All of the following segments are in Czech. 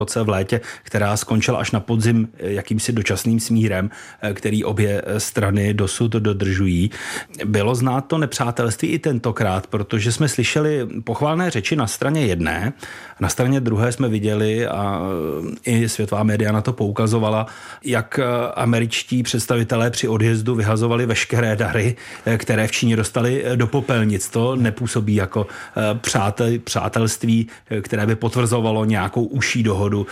v létě, která skončila až na podzim jakýmsi dočasným smírem, který obě strany dosud dodržují. Bylo znát to nepřátelství i tentokrát, protože jsme slyšeli pochválné řeči na straně jedné, na straně druhé jsme viděli, a i světová média na to poukazovala, jak američtí představitelé při odjezdu vyhazovali veškeré dary, které v Číně dostali do popelnic. To nepůsobí jako přátelství, které by potvrzovalo nějakou užší dohodu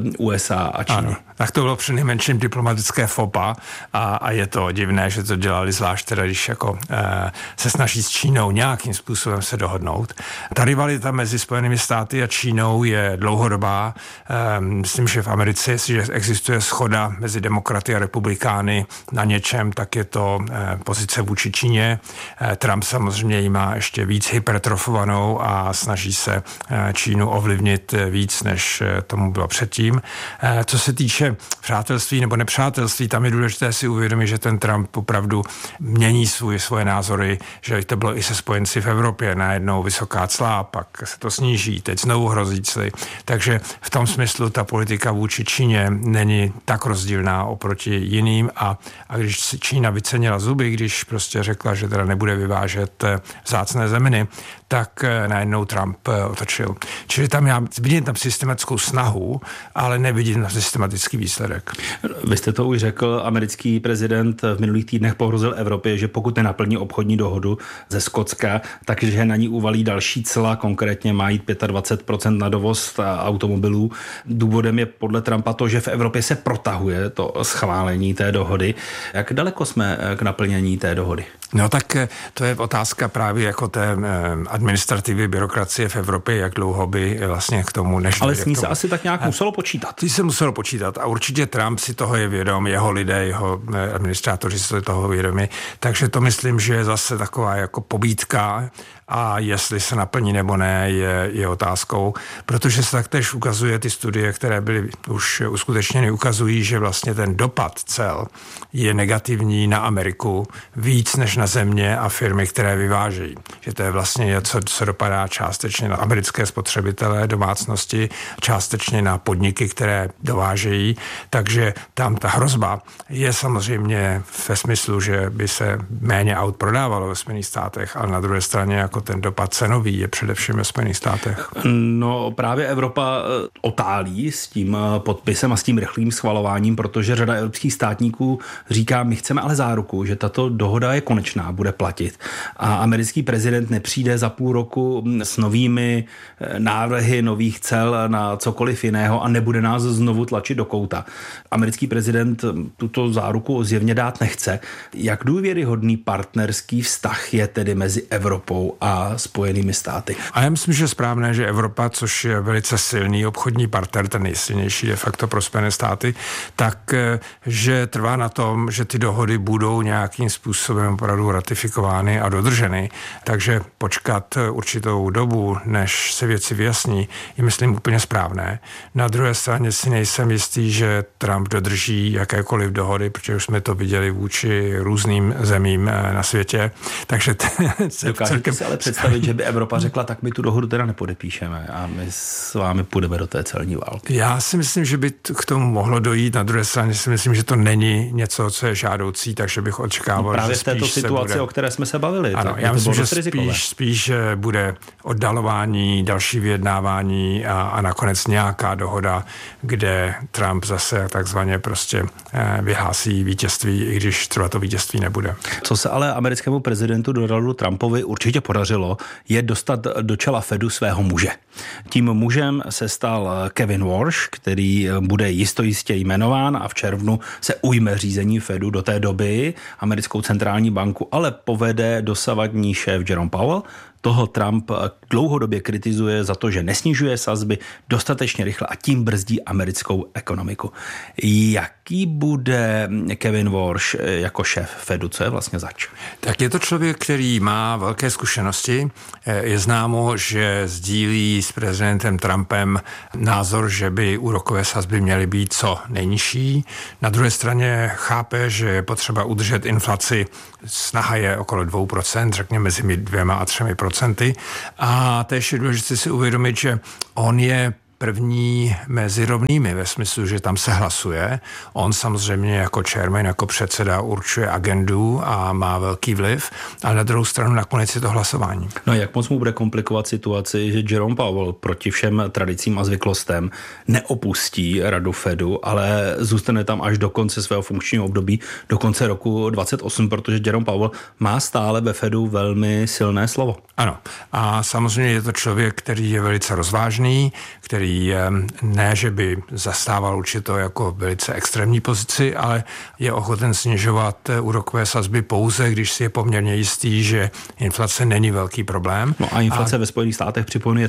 USA a Číny. Ano, tak to bylo přinejmenším diplomatické fopa a je to divné, že to dělali zvlášť teda, když jako se snaží s Čínou nějakým způsobem se dohodnout. Ta rivalita mezi Spojenými státy a Čínou je dlouhodobá. Myslím, že v Americe, jestliže existuje shoda mezi demokraty a republikány na něčem, tak je to pozice vůči Číně. Trump samozřejmě ji má ještě víc hypertrofovanou a snaží se Čínu ovlivnit víc, než tomu bylo předtím. Co se týče přátelství nebo nepřátelství, tam je důležité si uvědomit, že ten Trump opravdu mění svoje názory, že to bylo i se spojenci v Evropě, najednou vysoká cla, pak se to sníží, teď znovu hrozí cly. Takže v tom smyslu ta politika vůči Číně není tak rozdílná oproti jiným a když Čína vycenila zuby, když prostě řekla, že teda nebude vyvážet vzácné zeminy, tak najednou Trump otočil. Čili tam já vidím tam systematickou snahu, ale nevidím tam systematický výsledek. Vy jste to už řekl, americký prezident v minulých týdnech pohrozil Evropě, že pokud nenaplní obchodní dohodu ze Skotska, takže na ní uvalí další cla, konkrétně má jít 25% na dovoz automobilů. Důvodem je podle Trumpa to, že v Evropě se protahuje to schválení té dohody. Jak daleko jsme k naplnění té dohody? No tak to je otázka právě jako té administrativy, byrokracie v Evropě, jak dlouho by vlastně k tomu než... Ale s ní se asi tak nějak muselo počítat. Ty se muselo počítat a určitě Trump si toho je vědom, jeho lidé, jeho administrátoři si toho vědomi, takže to myslím, že je zase taková jako pobídka a jestli se naplní nebo ne, je otázkou, protože se taktéž ukazuje, ty studie, které byly už uskutečněny, ukazují, že vlastně ten dopad cel je negativní na Ameriku víc než na země a firmy, které vyvážejí. Že to je vlastně něco, co dopadá částečně na americké spotřebitele, domácnosti, částečně na podniky, které dovážejí, takže tam ta hrozba je samozřejmě ve smyslu, že by se méně aut prodávalo ve Spojených státech, ale na druhé straně jako ten dopad cenový je především ve Spojených státech. No právě Evropa otálí s tím podpisem a s tím rychlým schvalováním, protože řada evropských státníků říká, my chceme ale záruku, že tato dohoda je konečná, bude platit. A americký prezident nepřijde za půl roku s novými návrhy nových cel na cokoliv jiného a nebude nás znovu tlačit do kouta. Americký prezident tuto záruku zjevně dát nechce. Jak důvěryhodný partnerský vztah je tedy mezi Evropou a Spojenými státy? A já myslím, že je správné, že Evropa, což je velice silný obchodní partner, ten nejsilnější de facto pro Spojené státy, tak že trvá na tom, že ty dohody budou nějakým způsobem opravdu ratifikovány a dodrženy. Takže počkat určitou dobu, než se věci vyjasní, je myslím úplně správné. Na druhé straně si nejsem jistý, že Trump dodrží jakékoliv dohody, protože už jsme to viděli vůči různým zemím na světě. Takže dokážete si ale představit, že by Evropa řekla, tak my tu dohodu teda nepodepíšeme a my s vámi půjdeme do té celní války. Já si myslím, že by k tomu mohlo dojít. Na druhé straně si myslím, že to není něco, co je žádoucí, takže bych očekával, právě že v této situaci, bude... o které jsme se bavili. Ano, já myslím, že spíš bude oddalování, další vyjednávání a nakonec nějaká dohoda, kde Trump zase takzvaně prostě vyhlásí vítězství, i když třeba to vítězství nebude. Co se ale americkému prezidentu Donaldu Trumpovi určitě podařilo, je dostat do čela Fedu svého muže. Tím mužem se stal Kevin Warsh, který bude jistě jmenován a v červnu se ujme řízení Fedu. Do té doby americkou centrální banku ale povede dosavadní šéf Jerome Powell. Toho Trump dlouhodobě kritizuje za to, že nesnižuje sazby dostatečně rychle a tím brzdí americkou ekonomiku. Jaký bude Kevin Warsh jako šéf Fedu? Co je vlastně zač? Tak je to člověk, který má velké zkušenosti. Je známo, že sdílí s prezidentem Trumpem názor, že by úrokové sazby měly být co nejnižší. Na druhé straně chápe, že je potřeba udržet inflaci. Snaha je okolo 2%, řekněme mezi 2 a 3%. A též je důležité si uvědomit, že on je první mezi rovnými ve smyslu, že tam se hlasuje. On samozřejmě jako chairman, jako předseda určuje agendu a má velký vliv, ale na druhou stranu nakonec je to hlasování. No jak moc mu bude komplikovat situaci, že Jerome Powell proti všem tradicím a zvyklostem neopustí radu Fedu, ale zůstane tam až do konce svého funkčního období, do konce roku 2028, protože Jerome Powell má stále ve Fedu velmi silné slovo. Ano. A samozřejmě je to člověk, který je velice rozvážný, který ne, že by zastával určitou jako velice extrémní pozici, ale je ochoten snižovat úrokové sazby pouze, když si je poměrně jistý, že inflace není velký problém. No a inflace ve Spojených státech připomíná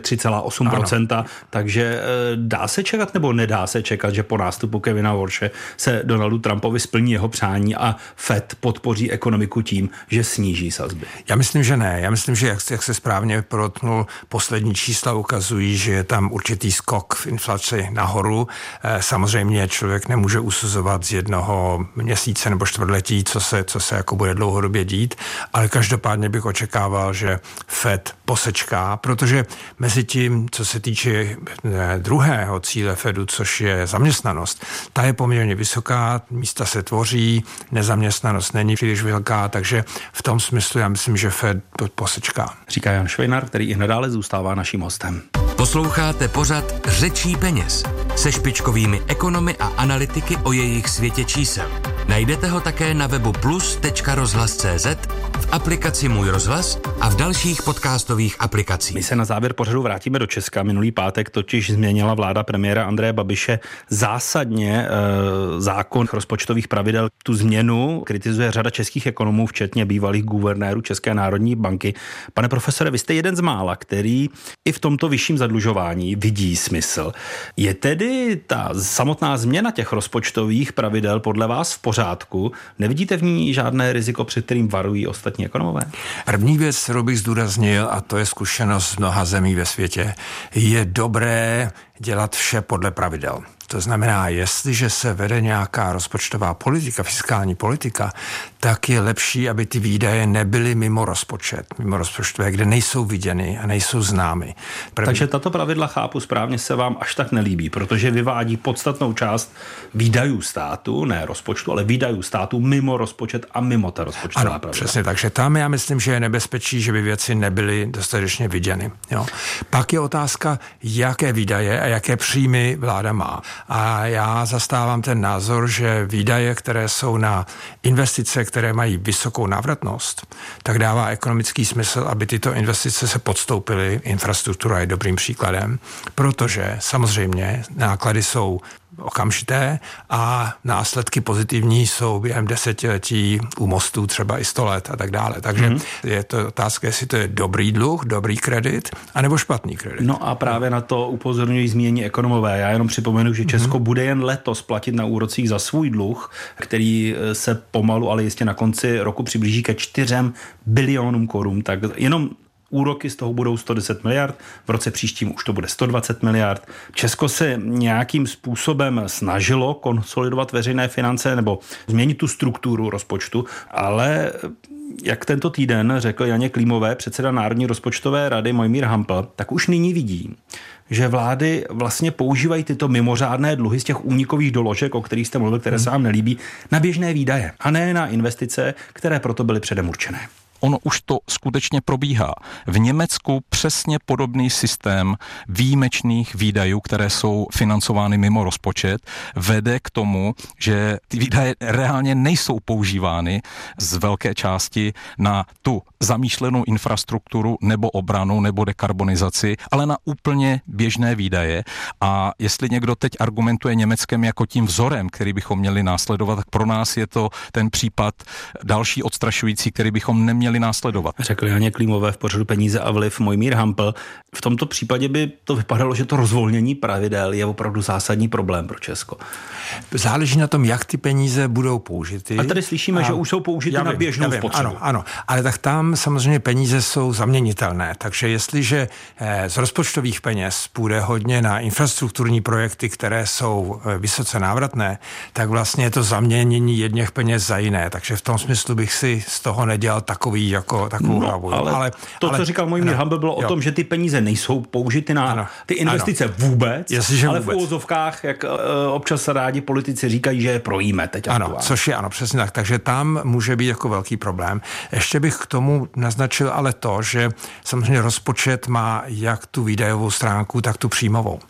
3,8%, takže dá se čekat nebo nedá se čekat, že po nástupu Kevina Warshe se Donaldu Trumpovi splní jeho přání a Fed podpoří ekonomiku tím, že sníží sazby? Já myslím, že ne. Já myslím, že jak se správně protnul, poslední čísla ukazují, že je tam určitý skok v inflaci nahoru. Samozřejmě člověk nemůže usuzovat z jednoho měsíce nebo čtvrtletí, co se jako bude dlouhodobě dít, ale každopádně bych očekával, že Fed posečká, protože mezi tím, co se týče druhého cíle Fedu, což je zaměstnanost, ta je poměrně vysoká, místa se tvoří, nezaměstnanost není příliš velká, takže v tom smyslu já myslím, že Fed posečká. Říká Jan Švejnar, který i nadále zůstává naším hostem. Posloucháte pořad Řečí peněz se špičkovými ekonomy a analytiky o jejich světě čísel. Najdete ho také na webu plus.rozhlas.cz, v aplikaci Můj rozhlas a v dalších podcastových aplikacích. My se na závěr pořadu vrátíme do Česka. Minulý pátek totiž změnila vláda premiéra Andreje Babiše zásadně zákon rozpočtových pravidel. Tu změnu kritizuje řada českých ekonomů, včetně bývalých guvernérů České národní banky. Pane profesore, vy jste jeden z mála, který i v tomto vyšším zadlužování vidí smysl. Je tedy ta samotná změna těch rozpočtových pravidel podle vás v pořádku? Nevidíte v ní žádné riziko, před kterým varují ostatní ekonomové? První věc, kterou bych zdůraznil, a to je zkušenost z mnoha zemí ve světě, je dobré dělat vše podle pravidel. To znamená, jestliže se vede nějaká rozpočtová politika, fiskální politika, tak je lepší, aby ty výdaje nebyly mimo rozpočtové, kde nejsou viděny a nejsou známy. Takže tato pravidla, chápu správně, se vám až tak nelíbí, protože vyvádí podstatnou část výdajů státu, ne rozpočtu, ale výdajů státu mimo rozpočet a mimo ta rozpočtová pravidla. Přesně, takže tam já myslím, že je nebezpečí, že by věci nebyly dostatečně viděny. Jo. Pak je otázka, jaké výdaje a jaké příjmy vláda má. A já zastávám ten názor, že výdaje, které jsou na investice, které mají vysokou návratnost, tak dává ekonomický smysl, aby tyto investice se podstoupily. Infrastruktura je dobrým příkladem, protože samozřejmě náklady jsou okamžité a následky pozitivní jsou během desetiletí u mostů třeba i 100 let a tak dále. Takže je to otázka, jestli to je dobrý dluh, dobrý kredit, anebo špatný kredit. No a právě na to upozorňují zmínění ekonomové. Já jenom připomenu, že Česko bude jen letos platit na úrocích za svůj dluh, který se pomalu, ale jistě na konci roku přiblíží ke 4 bilionům korun. Tak jenom úroky z toho budou 110 miliard, v roce příštím už to bude 120 miliard. Česko se nějakým způsobem snažilo konsolidovat veřejné finance nebo změnit tu strukturu rozpočtu, ale jak tento týden řekl Janě Klímové, předseda Národní rozpočtové rady Mojmír Hampl, tak už nyní vidí, že vlády vlastně používají tyto mimořádné dluhy z těch únikových doložek, o kterých jste mluvil, které se vám nelíbí, na běžné výdaje a ne na investice, které proto byly předem určené. Ono už to skutečně probíhá. V Německu přesně podobný systém výjimečných výdajů, které jsou financovány mimo rozpočet, vede k tomu, že ty výdaje reálně nejsou používány z velké části na tu zamýšlenou infrastrukturu nebo obranu nebo dekarbonizaci, ale na úplně běžné výdaje. A jestli někdo teď argumentuje Německem jako tím vzorem, který bychom měli následovat, tak pro nás je to ten případ další odstrašující, který bychom neměli následovat. Řekl Janě Klímové v pořadu Peníze a vliv Mojmír Hampl. V tomto případě by to vypadalo, že to rozvolnění pravidel je opravdu zásadní problém pro Česko. Záleží na tom, jak ty peníze budou použity. A tady slyšíme, že už jsou použity na běžnou spotřebu. Ano, ale tak tam samozřejmě peníze jsou zaměnitelné, takže jestliže z rozpočtových peněz půjde hodně na infrastrukturní projekty, které jsou vysoce návratné, tak vlastně je to zaměnění jedněch peněz za jiné, takže v tom smyslu bych si z toho nedělal takový takovou hlavu. Ale co říkal Mojmír Hampl, bylo o tom, že ty peníze nejsou použity na ty investice vůbec, ale v úvozovkách, jak občas rádi politici říkají, že je projíme teď. Ano, což je přesně tak. Takže tam může být jako velký problém. Ještě bych k tomu naznačil ale to, že samozřejmě rozpočet má jak tu výdajovou stránku, tak tu příjmovou.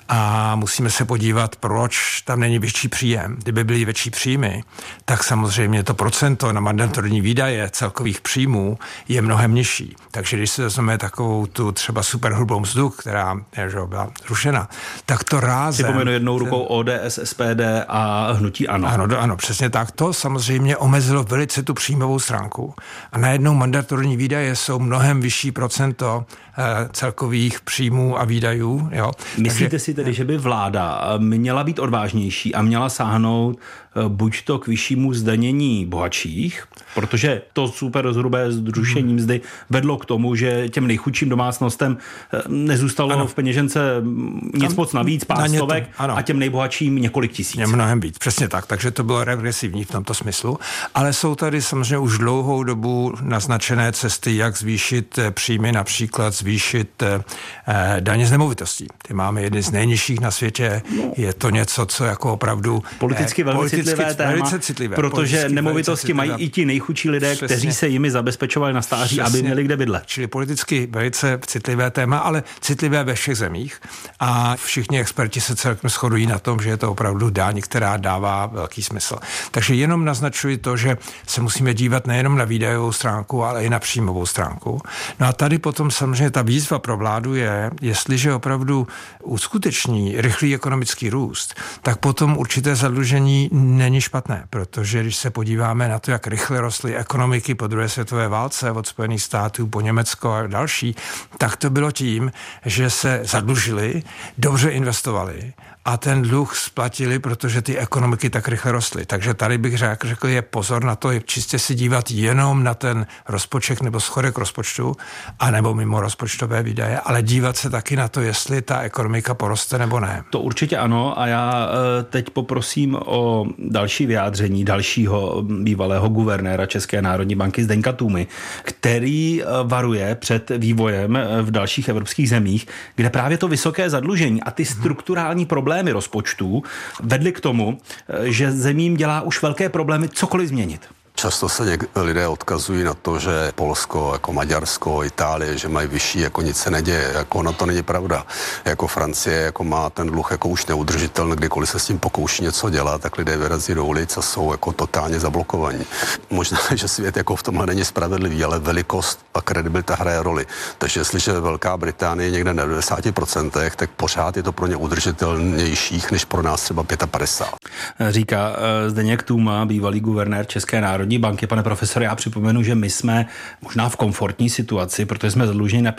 A musíme se podívat, proč tam není větší příjem. Kdyby byly větší příjmy, tak samozřejmě to procento na mandatorní výdaje celkových příjmů je mnohem nižší. Takže když si vezmeme takovou tu třeba superhrubou mzdu, která byla zrušena, tak to rázem... Připomenu jednou rukou ODS, SPD a hnutí ANO. Ano, přesně tak. To samozřejmě omezilo velice tu příjmovou stránku. A najednou mandatorní výdaje jsou mnohem vyšší procento celkových příjmů a výdajů. Jo. Myslíte si tedy, že by vláda měla být odvážnější a měla sáhnout buď to k vyššímu zdanění bohatších, protože to superhrubé zrušení mzdy vedlo k tomu, že těm nejchudším domácnostem nezůstalo v peněžence nic moc navíc, pár stovek a těm nejbohatším několik tisíc. Mnohem víc, přesně tak. Takže to bylo regresivní v tomto smyslu. Ale jsou tady samozřejmě už dlouhou dobu naznačené cesty, jak zvýšit příjmy, například zvýšit daně z nemovitostí. Ty máme jedny z nejnižších na světě. Je to něco, co jako opravdu politicky velmi citlivé téma, protože nemovitosti mají i ti nejchudší lidé, kteří se jimi zabezpečovali na stáří, aby měli kde bydlet. Čili politicky velice citlivé téma, ale citlivé ve všech zemích. A všichni experti se celkem shodují na tom, že je to opravdu daň, která dává velký smysl. Takže jenom naznačuji to, že se musíme dívat nejenom na výdajovou stránku, ale i na příjmovou stránku. No a tady potom samozřejmě ta výzva pro vládu je, jestliže opravdu uskuteční rychlý ekonomický růst, tak potom určité zadlužení není špatné, protože když se podíváme na to, jak rychle rostly ekonomiky po druhé světové válce od Spojených států po Německo a další, tak to bylo tím, že se zadlužili, dobře investovali a ten dluh splatili, protože ty ekonomiky tak rychle rostly. Takže tady bych řekl, je pozor na to, je čistě si dívat jenom na ten rozpočet nebo schodek rozpočtu, anebo mimo rozpočtové výdaje, ale dívat se taky na to, jestli ta ekonomika poroste nebo ne. To určitě ano a já teď poprosím o další vyjádření dalšího bývalého guvernéra České národní banky Zdeňka Tůmy, který varuje před vývojem v dalších evropských zemích, kde právě to vysoké zadlužení a ty strukturální problémy rozpočtů vedly k tomu, že zemím dělá už velké problémy cokoliv změnit. Často se lidé odkazují na to, že Polsko, jako Maďarsko, Itálie, že mají vyšší, jako nic se neděje. Jako ono to není pravda. Jako Francie, jako má ten dluh jako už neudržitelný, kdykoliv se s tím pokouší něco dělat, tak lidé vyrazí do ulic a jsou jako totálně zablokovaní. Možná, že svět jako v tomhle není spravedlivý, ale velikost a kredibilita hraje roli. Takže jestliže Velká Británie je někde na 90%, tak pořád je to pro ně udržitelnějších než pro nás třeba 55%. Říká Zdeněk Tůma, bývalý guvernér České národní banky. Pane profesore, já připomenu, že my jsme možná v komfortní situaci, protože jsme zadluženi na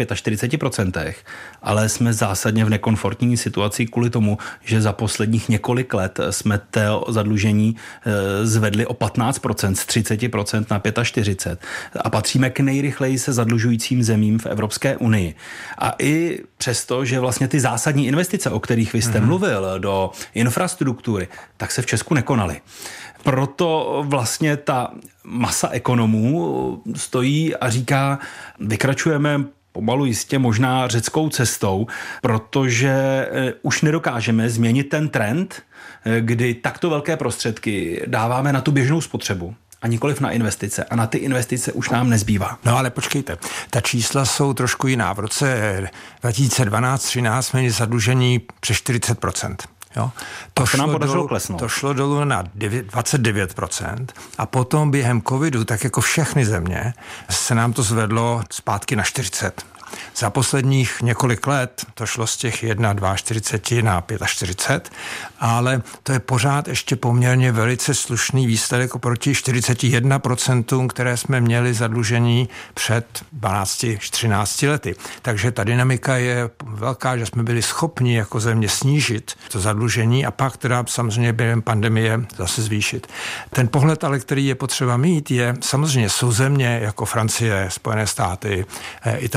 45%, ale jsme zásadně v nekomfortní situaci kvůli tomu, že za posledních několik let jsme to zadlužení zvedli o 15%, z 30% na 45% a patříme k nejrychleji se zadlužujícím zemím v Evropské unii. A i přesto, že vlastně ty zásadní investice, o kterých vy jste mluvil, do infrastruktury, tak se v Česku nekonaly. Proto vlastně ta masa ekonomů stojí a říká, vykračujeme pomalu jistě možná řeckou cestou, protože už nedokážeme změnit ten trend, kdy takto velké prostředky dáváme na tu běžnou spotřebu a nikoliv na investice. A na ty investice už nám nezbývá. No ale počkejte, ta čísla jsou trošku jiná. V roce 2012-13 jsme měli zadlužení přes 40%. Jo. To šlo dolů na 29% a potom během covidu, tak jako všechny země, se nám to zvedlo zpátky na 40%. Za posledních několik let to šlo z těch 42 na 45, ale to je pořád ještě poměrně velice slušný výsledek oproti 41%, které jsme měli zadlužení před 12-13 lety. Takže ta dynamika je velká, že jsme byli schopni jako země snížit to zadlužení a pak teda samozřejmě během pandemie zase zvýšit. Ten pohled ale, který je potřeba mít, je samozřejmě jsou země jako Francie, Spojené státy, Itálie, které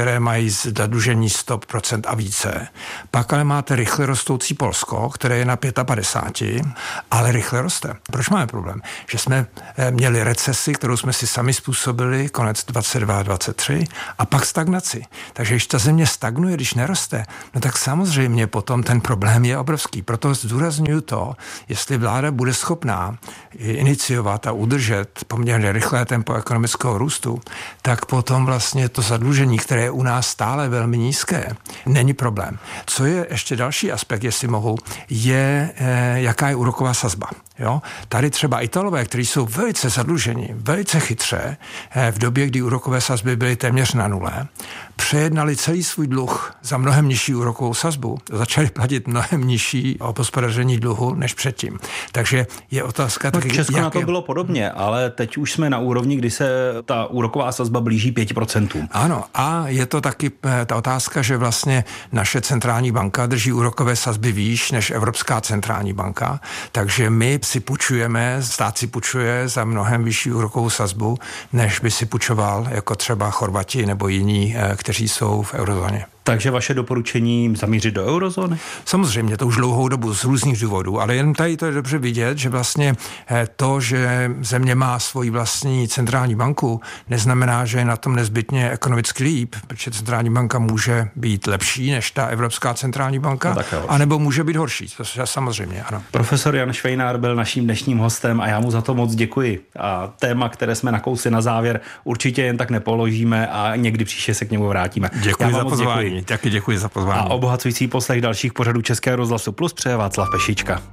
které mají zadlužení 100% a více. Pak ale máte rychle rostoucí Polsko, které je na 55, ale rychle roste. Proč máme problém? Že jsme měli recesi, kterou jsme si sami způsobili, konec 22-23, a pak stagnaci. Takže když ta země stagnuje, když neroste, no tak samozřejmě potom ten problém je obrovský. Proto zdůrazňuji to, jestli vláda bude schopná iniciovat a udržet poměrně rychlé tempo ekonomického růstu, tak potom vlastně to zadlužení, které je u nás stále velmi nízké, není problém. Co je ještě další aspekt, jestli mohu, je, jaká je úroková sazba. Jo? Tady třeba Italové, kteří jsou velice zadlužení, velice chytře, v době, kdy úrokové sazby byly téměř na nule, přejednali celý svůj dluh za mnohem nižší úrokovou sazbu, začali platit mnohem nižší obhospodaření dluhu než předtím. Takže je otázka... V Česku na to bylo podobně, ale teď už jsme na úrovni, kdy se ta úroková sazba blíží 5%. Ano, a je to taky ta otázka, že vlastně naše centrální banka drží úrokové sazby výš než Evropská centrální banka, takže my si půjčujeme, stát si půjčuje za mnohem vyšší úrokovou sazbu, než by si půjčoval jako třeba Chorvati nebo jiní, kteří jsou v eurozóně. Takže vaše doporučení zamířit do eurozóny? Samozřejmě, to už dlouhou dobu z různých důvodů, ale jen tady to je dobře vidět, že vlastně to, že země má svoji vlastní centrální banku, neznamená, že je na tom nezbytně ekonomicky líp, protože centrální banka může být lepší než ta Evropská centrální banka, anebo může být horší, to samozřejmě, ano. Profesor Jan Švejnár byl naším dnešním hostem a já mu za to moc děkuji. A téma, které jsme nakousli na závěr, určitě jen tak nepoložíme a někdy příště se k němu vrátíme. Děkuji za pozvání. Taky děkuji za pozvání. A obohacující poslech dalších pořadů Českého rozhlasu Plus přeje Václav Pešička.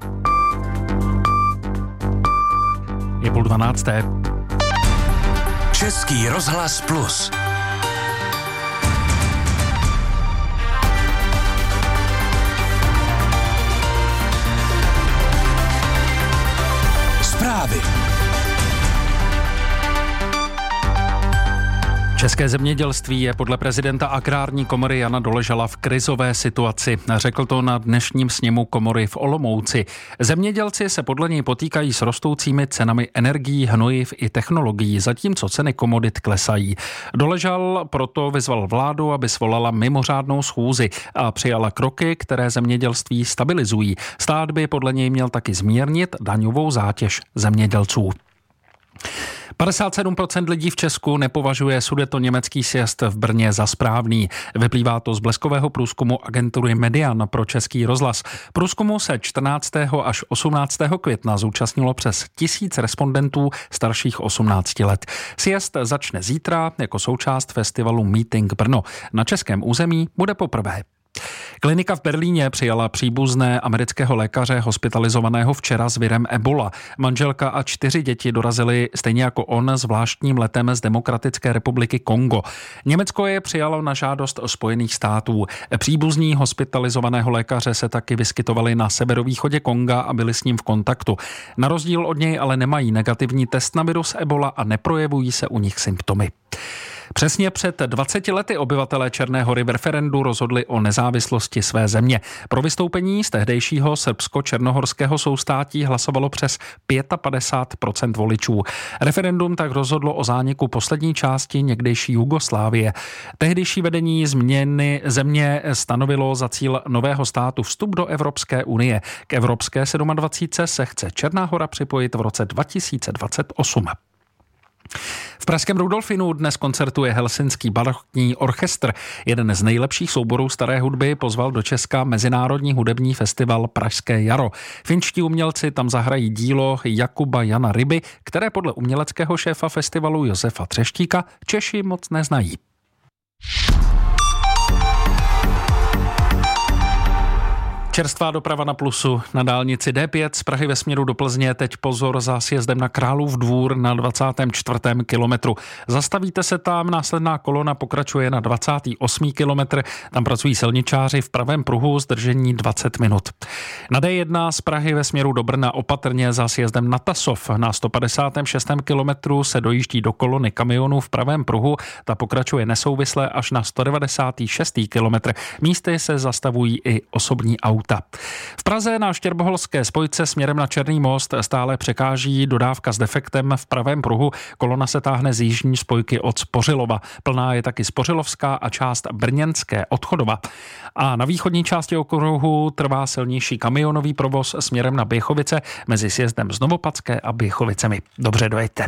Je 11:30. Český rozhlas Plus. Zprávy. České zemědělství je podle prezidenta Agrární komory Jana Doležala v krizové situaci. Řekl to na dnešním sněmu komory v Olomouci. Zemědělci se podle něj potýkají s rostoucími cenami energií, hnojiv i technologií, zatímco ceny komodit klesají. Doležal proto vyzval vládu, aby svolala mimořádnou schůzi a přijala kroky, které zemědělství stabilizují. Stát by podle něj měl taky zmírnit daňovou zátěž zemědělců. 57% lidí v Česku nepovažuje sudetoněmecký sjezd v Brně za správný. Vyplývá to z bleskového průzkumu agentury Median pro Český rozhlas. Průzkumu se 14. až 18. května zúčastnilo přes 1000 respondentů starších 18 let. Sjezd začne zítra jako součást festivalu Meeting Brno. Na českém území bude poprvé. Klinika v Berlíně přijala příbuzné amerického lékaře hospitalizovaného včera s virem Ebola. Manželka a 4 děti dorazily stejně jako on zvláštním letem z Demokratické republiky Kongo. Německo je přijalo na žádost Spojených států. Příbuzní hospitalizovaného lékaře se taky vyskytovali na severovýchodě Konga a byli s ním v kontaktu. Na rozdíl od něj ale nemají negativní test na virus Ebola a neprojevují se u nich symptomy. Přesně před 20 lety obyvatelé Černé Hory v referendu rozhodli o nezávislosti své země. Pro vystoupení z tehdejšího srbsko-černohorského soustátí hlasovalo přes 55% voličů. Referendum tak rozhodlo o zániku poslední části někdejší Jugoslávie. Tehdejší vedení změny země stanovilo za cíl nového státu vstup do Evropské unie. K Evropské 27 se chce Černá Hora připojit v roce 2028. V pražském Rudolfinu dnes koncertuje Helsinský barokní orchestr. Jeden z nejlepších souborů staré hudby pozval do Česka Mezinárodní hudební festival Pražské jaro. Finští umělci tam zahrají dílo Jakuba Jana Ryby, které podle uměleckého šéfa festivalu Josefa Třeštíka Češi moc neznají. Čerstvá doprava na Plusu. Na dálnici D5 z Prahy ve směru do Plzně teď pozor za sjezdem na Králův Dvůr na 24. kilometru. Zastavíte se tam, následná kolona pokračuje na 28. kilometr. Tam pracují silničáři v pravém pruhu, zdržení 20 minut. Na D1 z Prahy ve směru do Brna opatrně za sjezdem na Tasov. Na 156. kilometru se dojíždí do kolony kamionů v pravém pruhu. Ta pokračuje nesouvisle až na 196. kilometr. Místy se zastavují i osobní auta. auta. V Praze na Štěrboholské spojce směrem na Černý most stále překáží dodávka s defektem v pravém pruhu. Kolona se táhne z jižní spojky od Spořilova. Plná je taky Spořilovská a část brněnské od Chodova. A na východní části okruhu trvá silnější kamionový provoz směrem na Běchovice mezi sjezdem z Novopadské a Běchovicemi. Dobře dojeďte.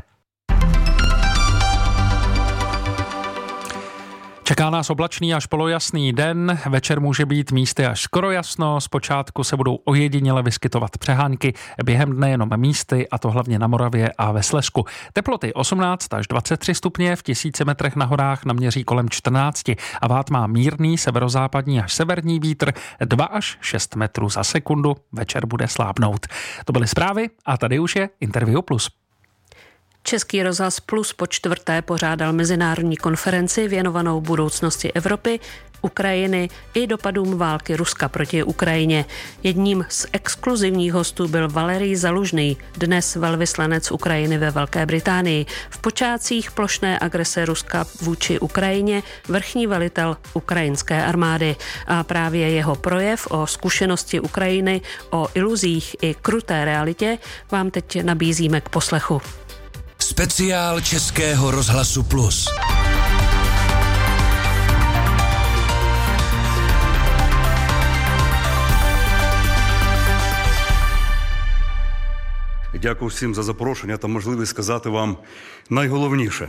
Čeká nás oblačný až polojasný den, večer může být místy až skoro jasno, zpočátku se budou ojediněle vyskytovat přehánky, během dne jenom místy, a to hlavně na Moravě a ve Slezsku. Teploty 18 až 23 stupně, v 1000 metrech na horách naměří kolem 14 a vát má mírný severozápadní až severní vítr 2 až 6 metrů za sekundu, večer bude slábnout. To byly zprávy a tady už je Interview Plus. Český rozhlas Plus po čtvrté pořádal mezinárodní konferenci věnovanou budoucnosti Evropy, Ukrajiny i dopadům války Ruska proti Ukrajině. Jedním z exkluzivních hostů byl Valerij Zalužný, dnes velvyslanec Ukrajiny ve Velké Británii. V počátcích plošné agrese Ruska vůči Ukrajině vrchní velitel ukrajinské armády. A právě jeho projev o zkušenosti Ukrajiny, o iluzích i kruté realitě vám teď nabízíme k poslechu. Speciál Českého rozhlasu Plus. Дякую всім за запрошення та можливість сказати вам найголовніше.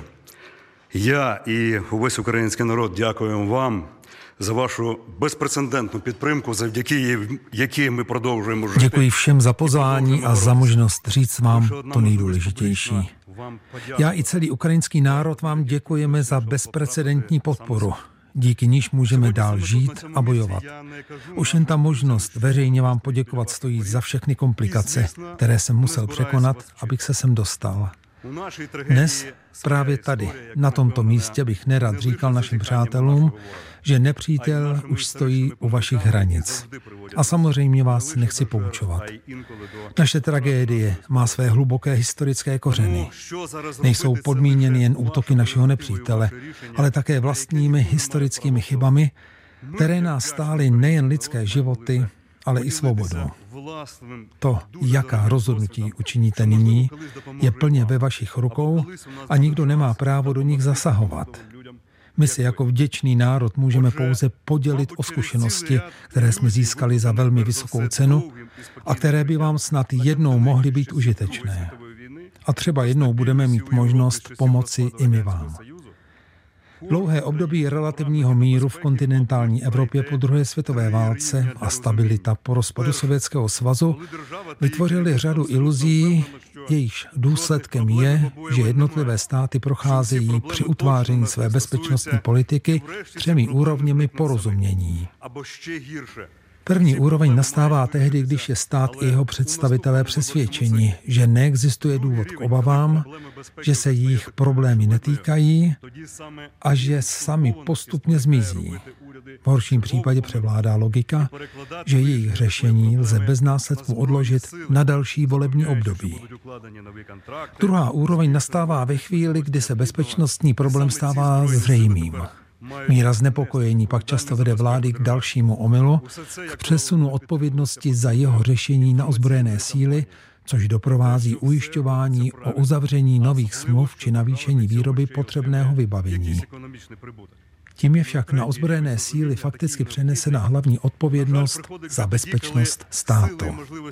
Я і увесь український народ дякуємо вам za vašu bezprecedentnou підтримку, завдяки якій ми продовжуємо жити. Děkuji všem za pozvání a za možnost říct vám to nejdůležitější. Já i celý ukrajinský národ vám děkujeme za bezprecedentní podporu, díky níž můžeme dál žít a bojovat. Už jen ta možnost veřejně vám poděkovat stojí za všechny komplikace, které jsem musel překonat, abych se sem dostal. Dnes, právě tady, na tomto místě bych nerad říkal našim přátelům, že nepřítel už stojí u vašich hranic. A samozřejmě vás nechci poučovat. Naše tragédie má své hluboké historické kořeny. Nejsou podmíněny jen útoky našeho nepřítele, ale také vlastními historickými chybami, které nás stály nejen lidské životy, ale i svobodu. To, jaká rozhodnutí učiníte nyní, je plně ve vašich rukou a nikdo nemá právo do nich zasahovat. My si jako vděčný národ můžeme pouze podělit o zkušenosti, které jsme získali za velmi vysokou cenu a které by vám snad jednou mohly být užitečné. A třeba jednou budeme mít možnost pomoci i my vám. Dlouhé období relativního míru v kontinentální Evropě po druhé světové válce a stabilita po rozpadu Sovětského svazu vytvořily řadu iluzí, jejichž důsledkem je, že jednotlivé státy procházejí při utváření své bezpečnostní politiky 3 úrovněmi porozumění. První úroveň nastává tehdy, když je stát i jeho představitelé přesvědčeni, že neexistuje důvod k obavám, že se jejich problémy netýkají a že sami postupně zmizí. V horším případě převládá logika, že jejich řešení lze bez následků odložit na další volební období. Druhá úroveň nastává ve chvíli, kdy se bezpečnostní problém stává zřejmým. Míra znepokojení pak často vede vlády k dalšímu omylu, k přesunu odpovědnosti za jeho řešení na ozbrojené síly, což doprovází ujišťování o uzavření nových smluv či navýšení výroby potřebného vybavení. Tím je však na ozbrojené síly fakticky přenesena hlavní odpovědnost za bezpečnost státu.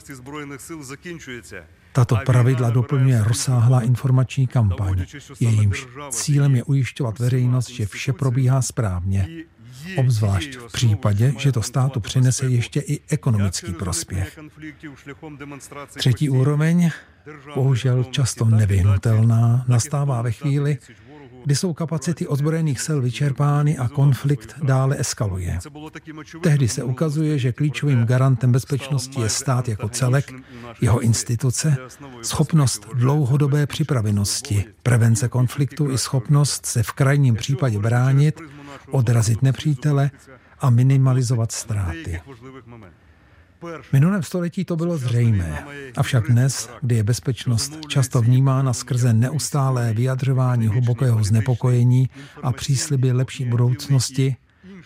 Tato pravidla doplňuje rozsáhlá informační kampaň. Jejímž cílem je ujišťovat veřejnost, že vše probíhá správně. Obzvlášť v případě, že to státu přinese ještě i ekonomický prospěch. Třetí úroveň, bohužel často nevyhnutelná, nastává ve chvíli, kdy jsou kapacity ozbrojených sil vyčerpány a konflikt dále eskaluje. Tehdy se ukazuje, že klíčovým garantem bezpečnosti je stát jako celek, jeho instituce, schopnost dlouhodobé připravenosti, prevence konfliktu i schopnost se v krajním případě bránit, odrazit nepřítele a minimalizovat ztráty. V minulém století to bylo zřejmé, avšak dnes, kdy je bezpečnost často vnímána skrze neustálé vyjadřování hlubokého znepokojení a přísliby lepší budoucnosti,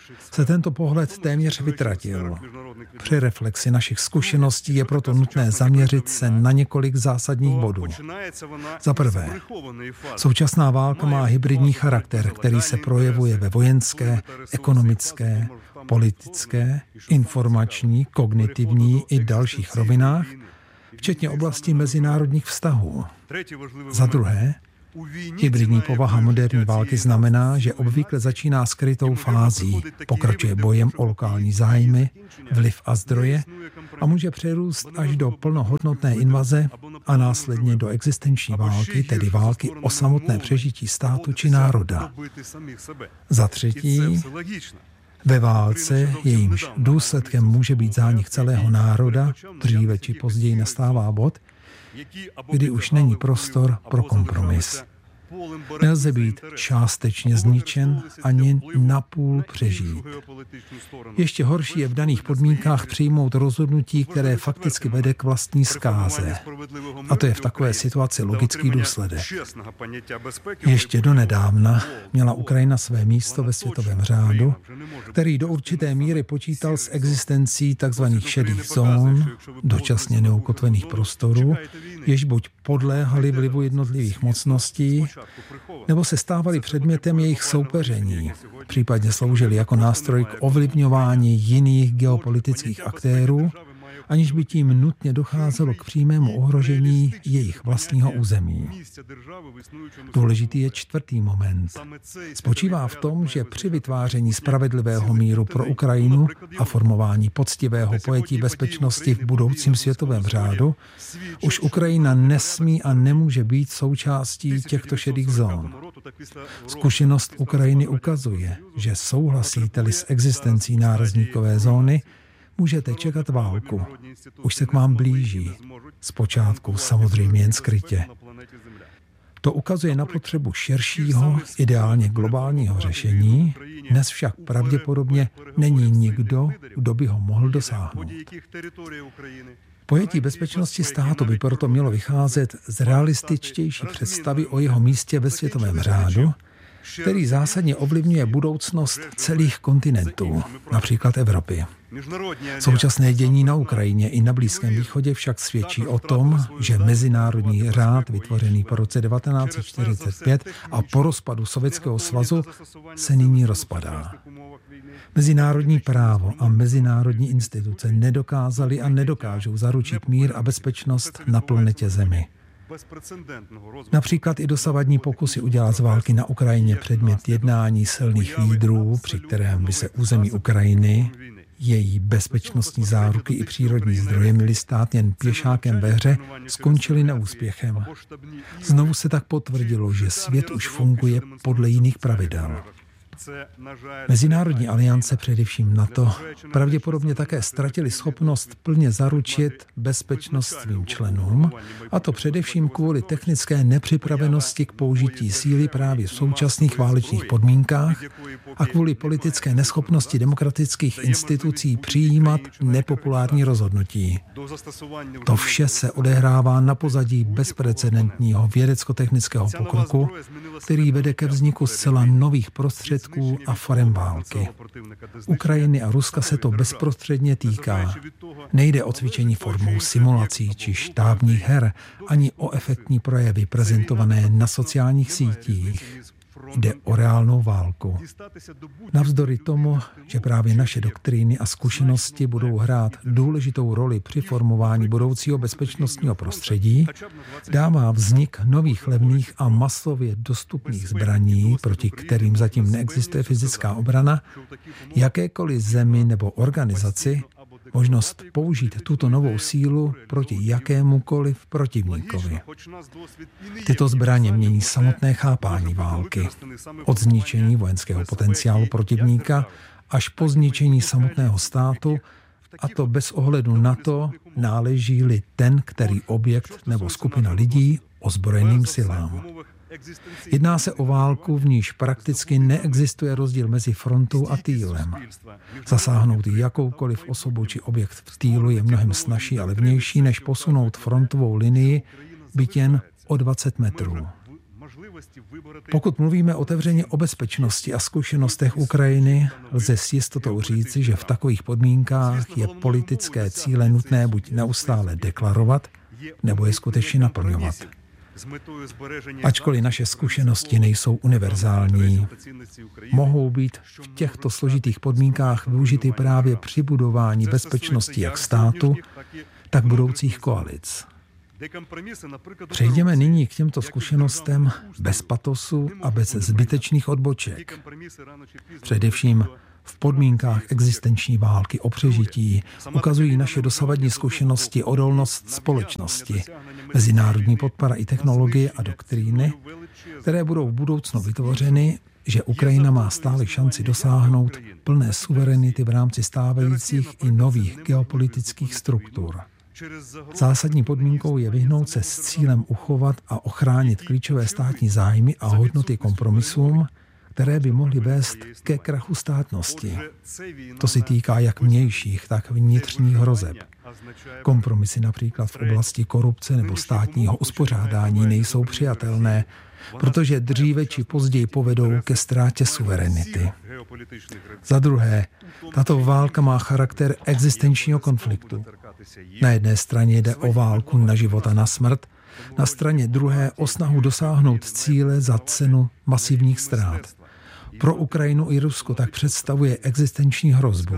se tento pohled téměř vytratil. Při reflexi našich zkušeností je proto nutné zaměřit se na několik zásadních bodů. Za prvé, současná válka má hybridní charakter, který se projevuje ve vojenské, ekonomické, politické, informační, kognitivní i dalších rovinách, včetně oblasti mezinárodních vztahů. Za druhé, hybridní povaha moderní války znamená, že obvykle začíná skrytou fází, pokračuje bojem o lokální zájmy, vliv a zdroje a může přerůst až do plnohodnotné invaze a následně do existenční války, tedy války o samotné přežití státu či národa. Za třetí, ve válce, jejímž důsledkem může být zánik celého národa, dříve či později nastává bod, kdy už není prostor pro kompromis. Nelze být částečně zničen ani napůl přežít. Ještě horší je v daných podmínkách přijmout rozhodnutí, které fakticky vede k vlastní zkáze. A to je v takové situaci logický důsledek. Ještě donedávna měla Ukrajina své místo ve světovém řádu, který do určité míry počítal s existencí tzv. Šedých zón, dočasně neukotvených prostorů, jež buď podléhaly vlivu jednotlivých mocností, nebo se stávaly předmětem jejich soupeření, případně sloužily jako nástroj k ovlivňování jiných geopolitických aktérů, aniž by tím nutně docházelo k přímému ohrožení jejich vlastního území. Důležitý je čtvrtý moment. Spočívá v tom, že při vytváření spravedlivého míru pro Ukrajinu a formování poctivého pojetí bezpečnosti v budoucím světovém řádu už Ukrajina nesmí a nemůže být součástí těchto šedých zón. Zkušenost Ukrajiny ukazuje, že souhlasíte-li s existencí nárazníkové zóny, můžete čekat válku. Už se k vám blíží. Zpočátku samozřejmě jen skrytě. To ukazuje na potřebu širšího, ideálně globálního řešení, dnes však pravděpodobně není nikdo, kdo by ho mohl dosáhnout. Pojetí bezpečnosti státu by proto mělo vycházet z realističtější představy o jeho místě ve světovém řádu, který zásadně ovlivňuje budoucnost celých kontinentů, například Evropy. Současné dění na Ukrajině i na Blízkém východě však svědčí o tom, že mezinárodní řád vytvořený po roce 1945 a po rozpadu Sovětského svazu se nyní rozpadá. Mezinárodní právo a mezinárodní instituce nedokázaly a nedokážou zaručit mír a bezpečnost na planetě Zemi. Například i dosavadní pokusy udělat z války na Ukrajině předmět jednání silných lídrů, při kterém by se území Ukrajiny, její bezpečnostní záruky i přírodní zdroje měly stát jen pěšákem ve hře, skončily neúspěchem. Znovu se tak potvrdilo, že svět už funguje podle jiných pravidel. Mezinárodní aliance, především NATO, pravděpodobně také ztratili schopnost plně zaručit bezpečnost svým členům, a to především kvůli technické nepřipravenosti k použití síly právě v současných válečných podmínkách a kvůli politické neschopnosti demokratických institucí přijímat nepopulární rozhodnutí. To vše se odehrává na pozadí bezprecedentního vědecko-technického pokroku, který vede ke vzniku zcela nových prostředků a forem války. Ukrajiny a Ruska se to bezprostředně týká. Nejde o cvičení formou simulací či štábních her, ani o efektní projevy prezentované na sociálních sítích. Jde o reálnou válku. Navzdory tomu, že právě naše doktríny a zkušenosti budou hrát důležitou roli při formování budoucího bezpečnostního prostředí, dává vznik nových levných a masově dostupných zbraní, proti kterým zatím neexistuje fyzická obrana, jakékoliv zemi nebo organizaci, možnost použít tuto novou sílu proti jakémukoliv protivníkovi. Tyto zbraně mění samotné chápání války. Od zničení vojenského potenciálu protivníka až po zničení samotného státu, a to bez ohledu na to, náleží-li ten, který objekt nebo skupina lidí ozbrojeným silám. Jedná se o válku, v níž prakticky neexistuje rozdíl mezi frontou a týlem. Zasáhnout jakoukoliv osobu či objekt v týlu je mnohem snazší a levnější, než posunout frontovou linii byť jen o 20 metrů. Pokud mluvíme otevřeně o bezpečnosti a zkušenostech Ukrajiny, lze s jistotou říci, že v takových podmínkách je politické cíle nutné buď neustále deklarovat, nebo je skutečně naplňovat. Ačkoliv naše zkušenosti nejsou univerzální, mohou být v těchto složitých podmínkách využity právě při budování bezpečnosti jak státu, tak budoucích koalic. Přejdeme nyní k těmto zkušenostem bez patosu a bez zbytečných odboček. Především v podmínkách existenční války o přežití ukazují naše dosavadní zkušenosti odolnost společnosti, mezinárodní podpora i technologie a doktríny, které budou v budoucnu vytvořeny, že Ukrajina má stále šanci dosáhnout plné suverenity v rámci stávajících i nových geopolitických struktur. Zásadní podmínkou je vyhnout se s cílem uchovat a ochránit klíčové státní zájmy a hodnoty kompromisům, které by mohly vést ke krachu státnosti. To se týká jak vnějších, tak vnitřních hrozeb. Kompromisy například v oblasti korupce nebo státního uspořádání nejsou přijatelné, protože dříve či později povedou ke ztrátě suverenity. Za druhé, tato válka má charakter existenčního konfliktu. Na jedné straně jde o válku na život a na smrt, na straně druhé o snahu dosáhnout cíle za cenu masivních ztrát. Pro Ukrajinu i Rusko tak představuje existenční hrozbu.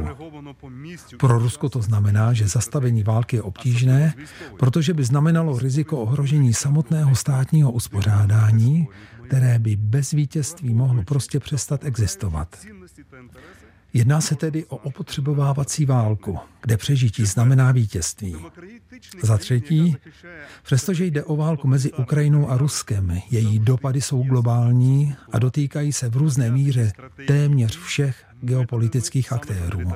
Pro Rusko to znamená, že zastavení války je obtížné, protože by znamenalo riziko ohrožení samotného státního uspořádání, které by bez vítězství mohlo prostě přestat existovat. Jedná se tedy o opotřebovávací válku, kde přežití znamená vítězství. Za třetí, přestože jde o válku mezi Ukrajinou a Ruskem, její dopady jsou globální a dotýkají se v různé míře téměř všech geopolitických aktérů.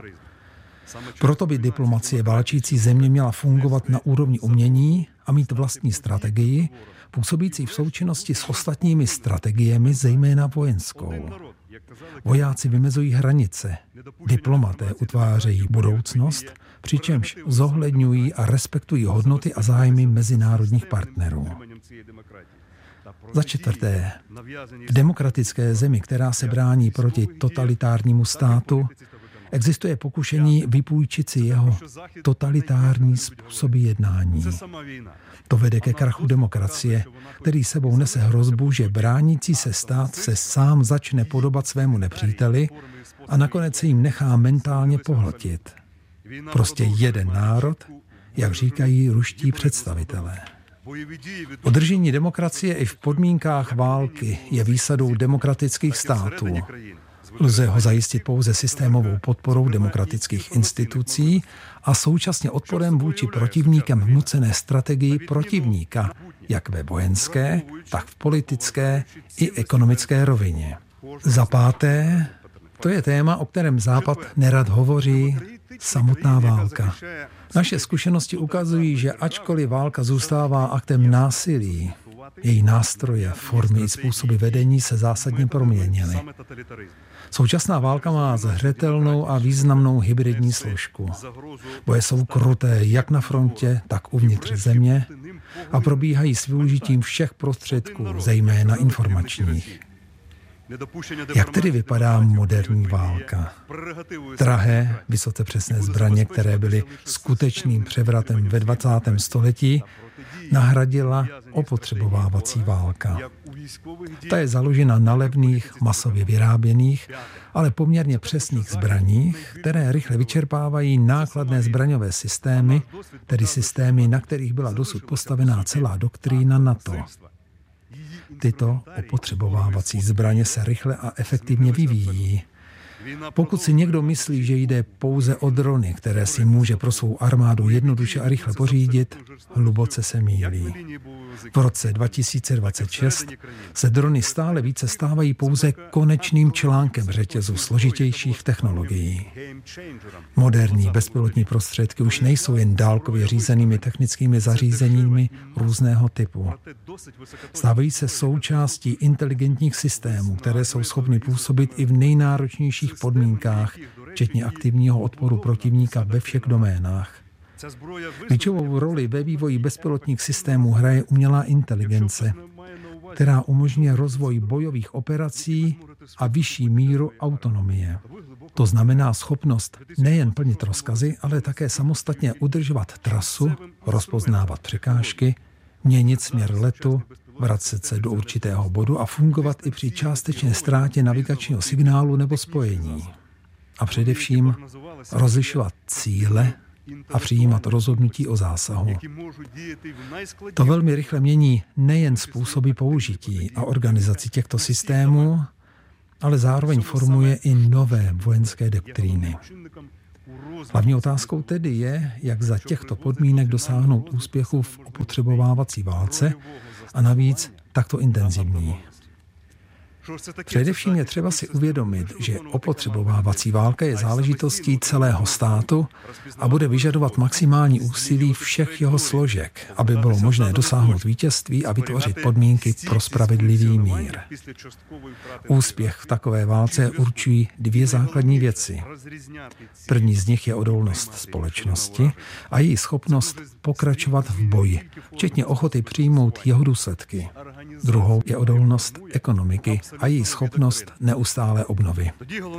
Proto by diplomacie válčící země měla fungovat na úrovni umění a mít vlastní strategii, působící v součinnosti s ostatními strategiemi, zejména vojenskou. Vojáci vymezují hranice, diplomaté utvářejí budoucnost, přičemž zohledňují a respektují hodnoty a zájmy mezinárodních partnerů. Za čtvrté, v demokratické zemi, která se brání proti totalitárnímu státu, existuje pokušení vypůjčit si jeho totalitární způsoby jednání. To vede ke krachu demokracie, který sebou nese hrozbu, že bránící se stát se sám začne podobat svému nepříteli a nakonec se jim nechá mentálně pohltit. Prostě jeden národ, jak říkají ruští představitelé. Udržení demokracie i v podmínkách války je výsadou demokratických států. Lze ho zajistit pouze systémovou podporou demokratických institucí a současně odporem vůči protivníkem vnucené strategii protivníka, jak ve vojenské, tak v politické i ekonomické rovině. Za páté, to je téma, o kterém Západ nerad hovoří, samotná válka. Naše zkušenosti ukazují, že ačkoliv válka zůstává aktem násilí, její nástroje, formy i způsoby vedení se zásadně proměnily. Současná válka má zřetelnou a významnou hybridní složku. Boje jsou kruté jak na frontě, tak uvnitř země a probíhají s využitím všech prostředků, zejména informačních. Jak tedy vypadá moderní válka? Drahé, vysoce přesné zbraně, které byly skutečným převratem ve 20. století, nahradila opotřebovávací válka. Ta je založena na levných, masově vyráběných, ale poměrně přesných zbraních, které rychle vyčerpávají nákladné zbraňové systémy, tedy systémy, na kterých byla dosud postavená celá doktrína NATO. Tyto opotřebovávací zbraně se rychle a efektivně vyvíjí. Pokud si někdo myslí, že jde pouze o drony, které si může pro svou armádu jednoduše a rychle pořídit, hluboce se mýlí. V roce 2026 se drony stále více stávají pouze konečným článkem řetězu složitějších technologií. Moderní bezpilotní prostředky už nejsou jen dálkově řízenými technickými zařízeními různého typu. Stávají se součástí inteligentních systémů, které jsou schopny působit i v nejnáročnějších podmínkách, včetně aktivního odporu protivníka ve všech doménách. Klíčovou roli ve vývoji bezpilotních systémů hraje umělá inteligence. která umožňuje rozvoj bojových operací a vyšší míru autonomie. To znamená schopnost nejen plnit rozkazy, ale také samostatně udržovat trasu, rozpoznávat překážky, měnit směr letu, vracet se do určitého bodu a fungovat i při částečné ztrátě navigačního signálu nebo spojení. A především rozlišovat cíle a přijímat rozhodnutí o zásahu. To velmi rychle mění nejen způsoby použití a organizaci těchto systémů, ale zároveň formuje i nové vojenské doktríny. Hlavní otázkou tedy je, jak za těchto podmínek dosáhnout úspěchu v opotřebovávací válce a navíc takto intenzivní. Především je třeba si uvědomit, že opotřebovávací válka je záležitostí celého státu a bude vyžadovat maximální úsilí všech jeho složek, aby bylo možné dosáhnout vítězství a vytvořit podmínky pro spravedlivý mír. Úspěch v takové válce určují dvě základní věci. První z nich je odolnost společnosti a její schopnost pokračovat v boji, včetně ochoty přijmout jeho důsledky. Druhou je odolnost ekonomiky a její schopnost neustálé obnovy.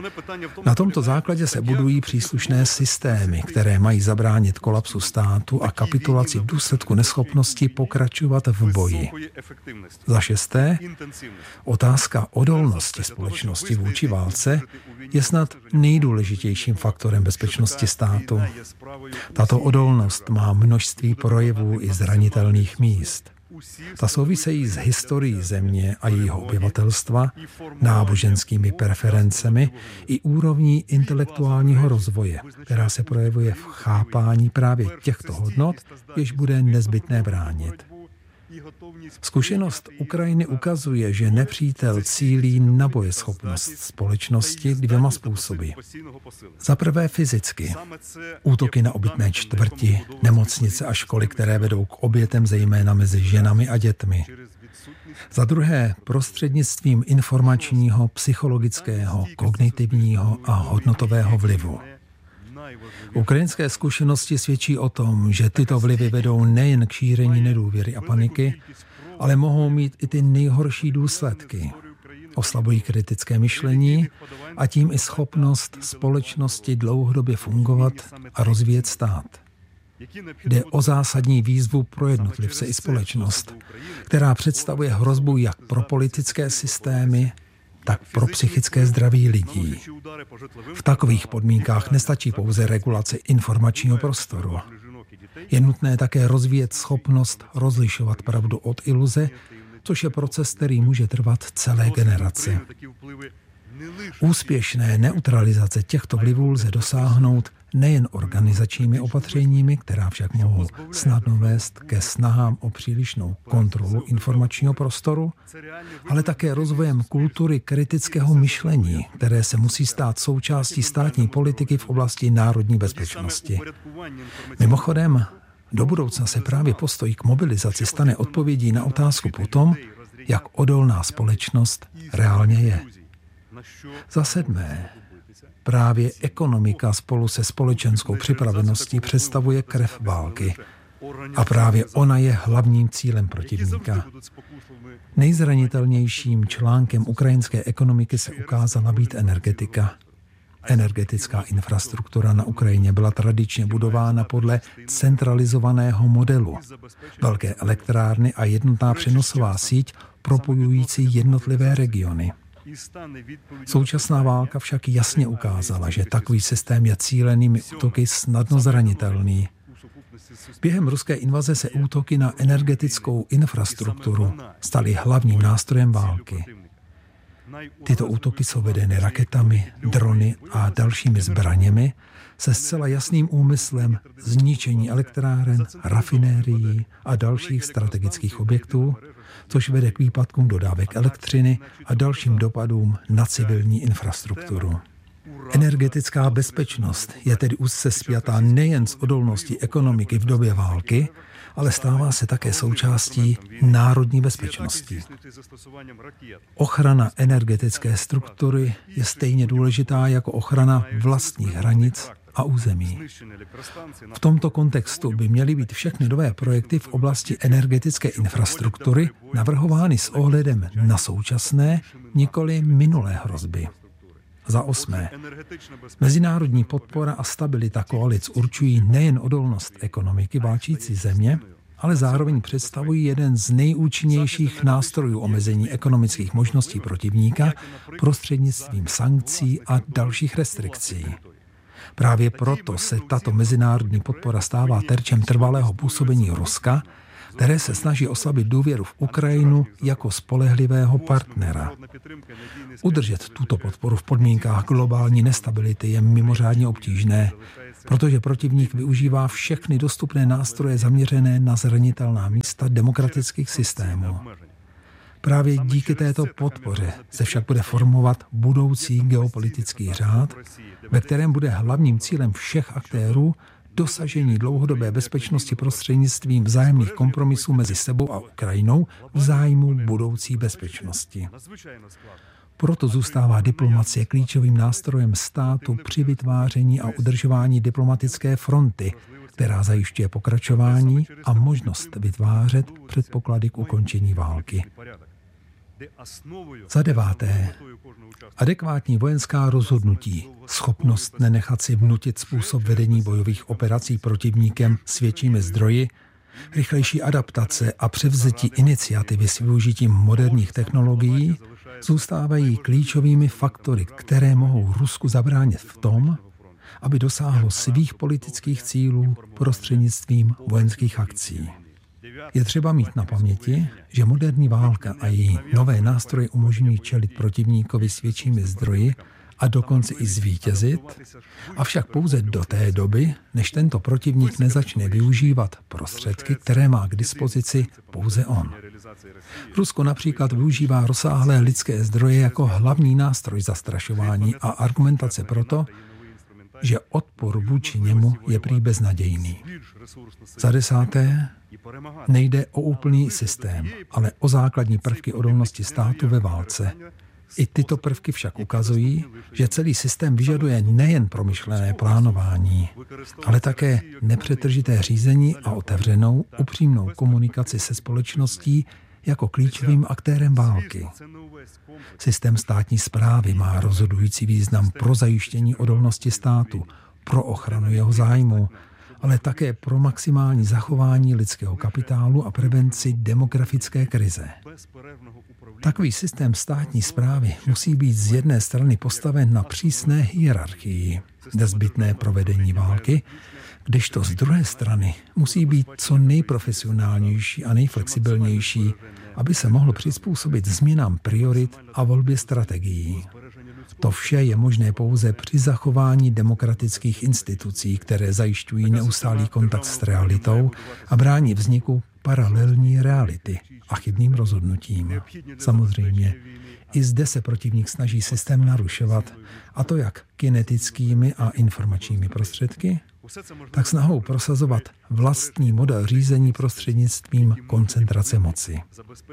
Na tomto základě se budují příslušné systémy, které mají zabránit kolapsu státu a kapitulaci v důsledku neschopnosti pokračovat v boji. Za šesté, otázka odolnosti společnosti vůči válce je snad nejdůležitějším faktorem bezpečnosti státu. Tato odolnost má množství projevů i zranitelných míst. Ta souvisejí s historií země a jejího obyvatelstva, náboženskými preferencemi i úrovní intelektuálního rozvoje, která se projevuje v chápání právě těchto hodnot, jež bude nezbytné bránit. Zkušenost Ukrajiny ukazuje, že nepřítel cílí na bojeschopnost společnosti dvěma způsoby. Za prvé fyzicky. Útoky na obytné čtvrti, nemocnice a školy, které vedou k obětem zejména mezi ženami a dětmi. Za druhé prostřednictvím informačního, psychologického, kognitivního a hodnotového vlivu. Ukrajinské zkušenosti svědčí o tom, že tyto vlivy vedou nejen k šíření nedůvěry a paniky, ale mohou mít i ty nejhorší důsledky. Oslabují kritické myšlení a tím i schopnost společnosti dlouhodobě fungovat a rozvíjet stát. Jde o zásadní výzvu pro jednotlivce i společnost, která představuje hrozbu jak pro politické systémy, tak pro psychické zdraví lidí. V takových podmínkách nestačí pouze regulace informačního prostoru. Je nutné také rozvíjet schopnost rozlišovat pravdu od iluze, což je proces, který může trvat celé generace. Úspěšné neutralizace těchto vlivů lze dosáhnout nejen organizačními opatřeními, která však mohou snadno vést ke snahám o přílišnou kontrolu informačního prostoru, ale také rozvojem kultury kritického myšlení, které se musí stát součástí státní politiky v oblasti národní bezpečnosti. Mimochodem, do budoucna se právě postoj k mobilizaci stane odpovědí na otázku potom, jak odolná společnost reálně je. Za sedmé, právě ekonomika spolu se společenskou připraveností představuje krev války. A právě ona je hlavním cílem protivníka. Nejzranitelnějším článkem ukrajinské ekonomiky se ukázala být energetika. Energetická infrastruktura na Ukrajině byla tradičně budována podle centralizovaného modelu. Velké elektrárny a jednotná přenosová síť propojující jednotlivé regiony. Současná válka však jasně ukázala, že takový systém je cílenými útoky snadno zranitelný. Během ruské invaze se útoky na energetickou infrastrukturu staly hlavním nástrojem války. Tyto útoky jsou vedeny raketami, drony a dalšími zbraněmi se zcela jasným úmyslem zničení elektráren, rafinérií a dalších strategických objektů, což vede k výpadkům dodávek elektřiny a dalším dopadům na civilní infrastrukturu. Energetická bezpečnost je tedy úzce spjatá nejen s odolností ekonomiky v době války, ale stává se také součástí národní bezpečnosti. Ochrana energetické struktury je stejně důležitá jako ochrana vlastních hranic a území. V tomto kontextu by měly být všechny nové projekty v oblasti energetické infrastruktury navrhovány s ohledem na současné, nikoli minulé hrozby. Za 8. Mezinárodní podpora a stabilita koalic určují nejen odolnost ekonomiky válčící země, ale zároveň představují jeden z nejúčinnějších nástrojů omezení ekonomických možností protivníka prostřednictvím sankcí a dalších restrikcí. Právě proto se tato mezinárodní podpora stává terčem trvalého působení Ruska, které se snaží oslabit důvěru v Ukrajinu jako spolehlivého partnera. Udržet tuto podporu v podmínkách globální nestability je mimořádně obtížné, protože protivník využívá všechny dostupné nástroje zaměřené na zranitelná místa demokratických systémů. Právě díky této podpoře se však bude formovat budoucí geopolitický řád, ve kterém bude hlavním cílem všech aktérů dosažení dlouhodobé bezpečnosti prostřednictvím vzájemných kompromisů mezi sebou a Ukrajinou v zájmu budoucí bezpečnosti. Proto zůstává diplomacie klíčovým nástrojem státu při vytváření a udržování diplomatické fronty, která zajišťuje pokračování a možnost vytvářet předpoklady k ukončení války. Za 9. Adekvátní vojenská rozhodnutí, schopnost nenechat si vnutit způsob vedení bojových operací protivníkem s většími zdroji, rychlejší adaptace a převzetí iniciativy s využitím moderních technologií zůstávají klíčovými faktory, které mohou Rusku zabránit v tom, aby dosáhlo svých politických cílů prostřednictvím vojenských akcí. Je třeba mít na paměti, že moderní válka a její nové nástroje umožňují čelit protivníkovi s většími zdroji a dokonce i zvítězit, avšak pouze do té doby, než tento protivník nezačne využívat prostředky, které má k dispozici pouze on. Rusko například využívá rozsáhlé lidské zdroje jako hlavní nástroj zastrašování a argumentace proto, že odpor vůči němu je prý beznadějný. Za 10. nejde o úplný systém, ale o základní prvky odolnosti státu ve válce. I tyto prvky však ukazují, že celý systém vyžaduje nejen promyšlené plánování, ale také nepřetržité řízení a otevřenou, upřímnou komunikaci se společností jako klíčovým aktérem války. Systém státní správy má rozhodující význam pro zajištění odolnosti státu, pro ochranu jeho zájmu, ale také pro maximální zachování lidského kapitálu a prevenci demografické krize. Takový systém státní správy musí být z jedné strany postaven na přísné hierarchii, nezbytné provedení války, kdežto z druhé strany musí být co nejprofesionálnější a nejflexibilnější, aby se mohlo přizpůsobit změnám priorit a volbě strategií. To vše je možné pouze při zachování demokratických institucí, které zajišťují neustálý kontakt s realitou a brání vzniku paralelní reality a chybným rozhodnutím. Samozřejmě, i zde se protivník snaží systém narušovat, a to jak kinetickými a informačními prostředky, tak snahou prosazovat vlastní model řízení prostřednictvím koncentrace moci.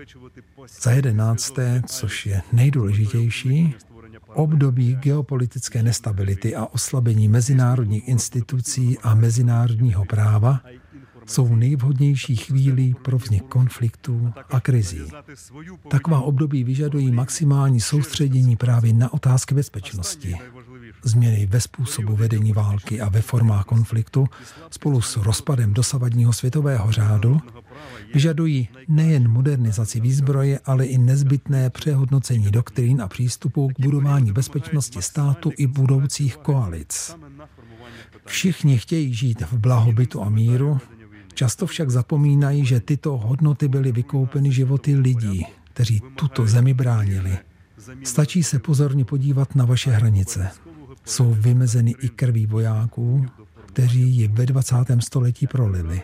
Za 11., což je nejdůležitější, období geopolitické nestability a oslabení mezinárodních institucí a mezinárodního práva jsou nejvhodnější chvílí pro vznik konfliktů a krizí. Taková období vyžadují maximální soustředění právě na otázky bezpečnosti. Změny ve způsobu vedení války a ve formách konfliktu spolu s rozpadem dosavadního světového řádu vyžadují nejen modernizaci výzbroje, ale i nezbytné přehodnocení doktrín a přístupů k budování bezpečnosti státu i budoucích koalic. Všichni chtějí žít v blahobytu a míru, často však zapomínají, že tyto hodnoty byly vykoupeny životy lidí, kteří tuto zemi bránili. Stačí se pozorně podívat na vaše hranice. Jsou vymezeny i krví vojáků, kteří ji ve 20. století prolili.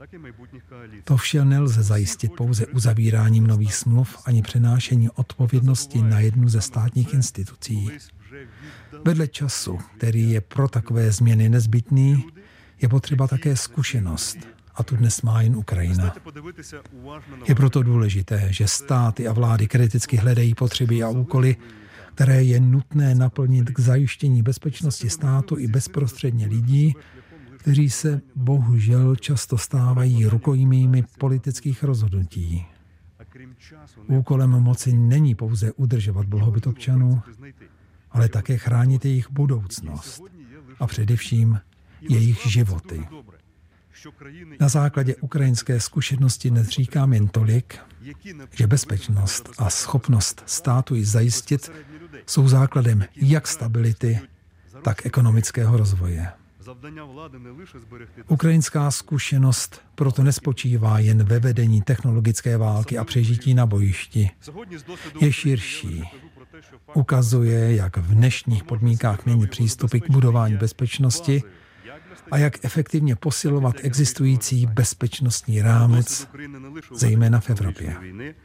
To vše nelze zajistit pouze uzavíráním nových smluv ani přenášení odpovědnosti na jednu ze státních institucí. Vedle času, který je pro takové změny nezbytný, je potřeba také zkušenost. A tu dnes má jen Ukrajina. Je proto důležité, že státy a vlády kriticky hledají potřeby a úkoly, které je nutné naplnit k zajištění bezpečnosti státu i bezprostředně lidí, kteří se bohužel často stávají rukojmími politických rozhodnutí. Úkolem moci není pouze udržovat blahobyt občanů, ale také chránit jejich budoucnost a především jejich životy. Na základě ukrajinské zkušenosti dnes říkám jen tolik, že bezpečnost a schopnost státu ji zajistit jsou základem jak stability, tak ekonomického rozvoje. Ukrajinská zkušenost proto nespočívá jen ve vedení technologické války a přežití na bojišti. Je širší. Ukazuje, jak v dnešních podmínkách měnit přístupy k budování bezpečnosti a jak efektivně posilovat existující bezpečnostní rámec, zejména v Evropě.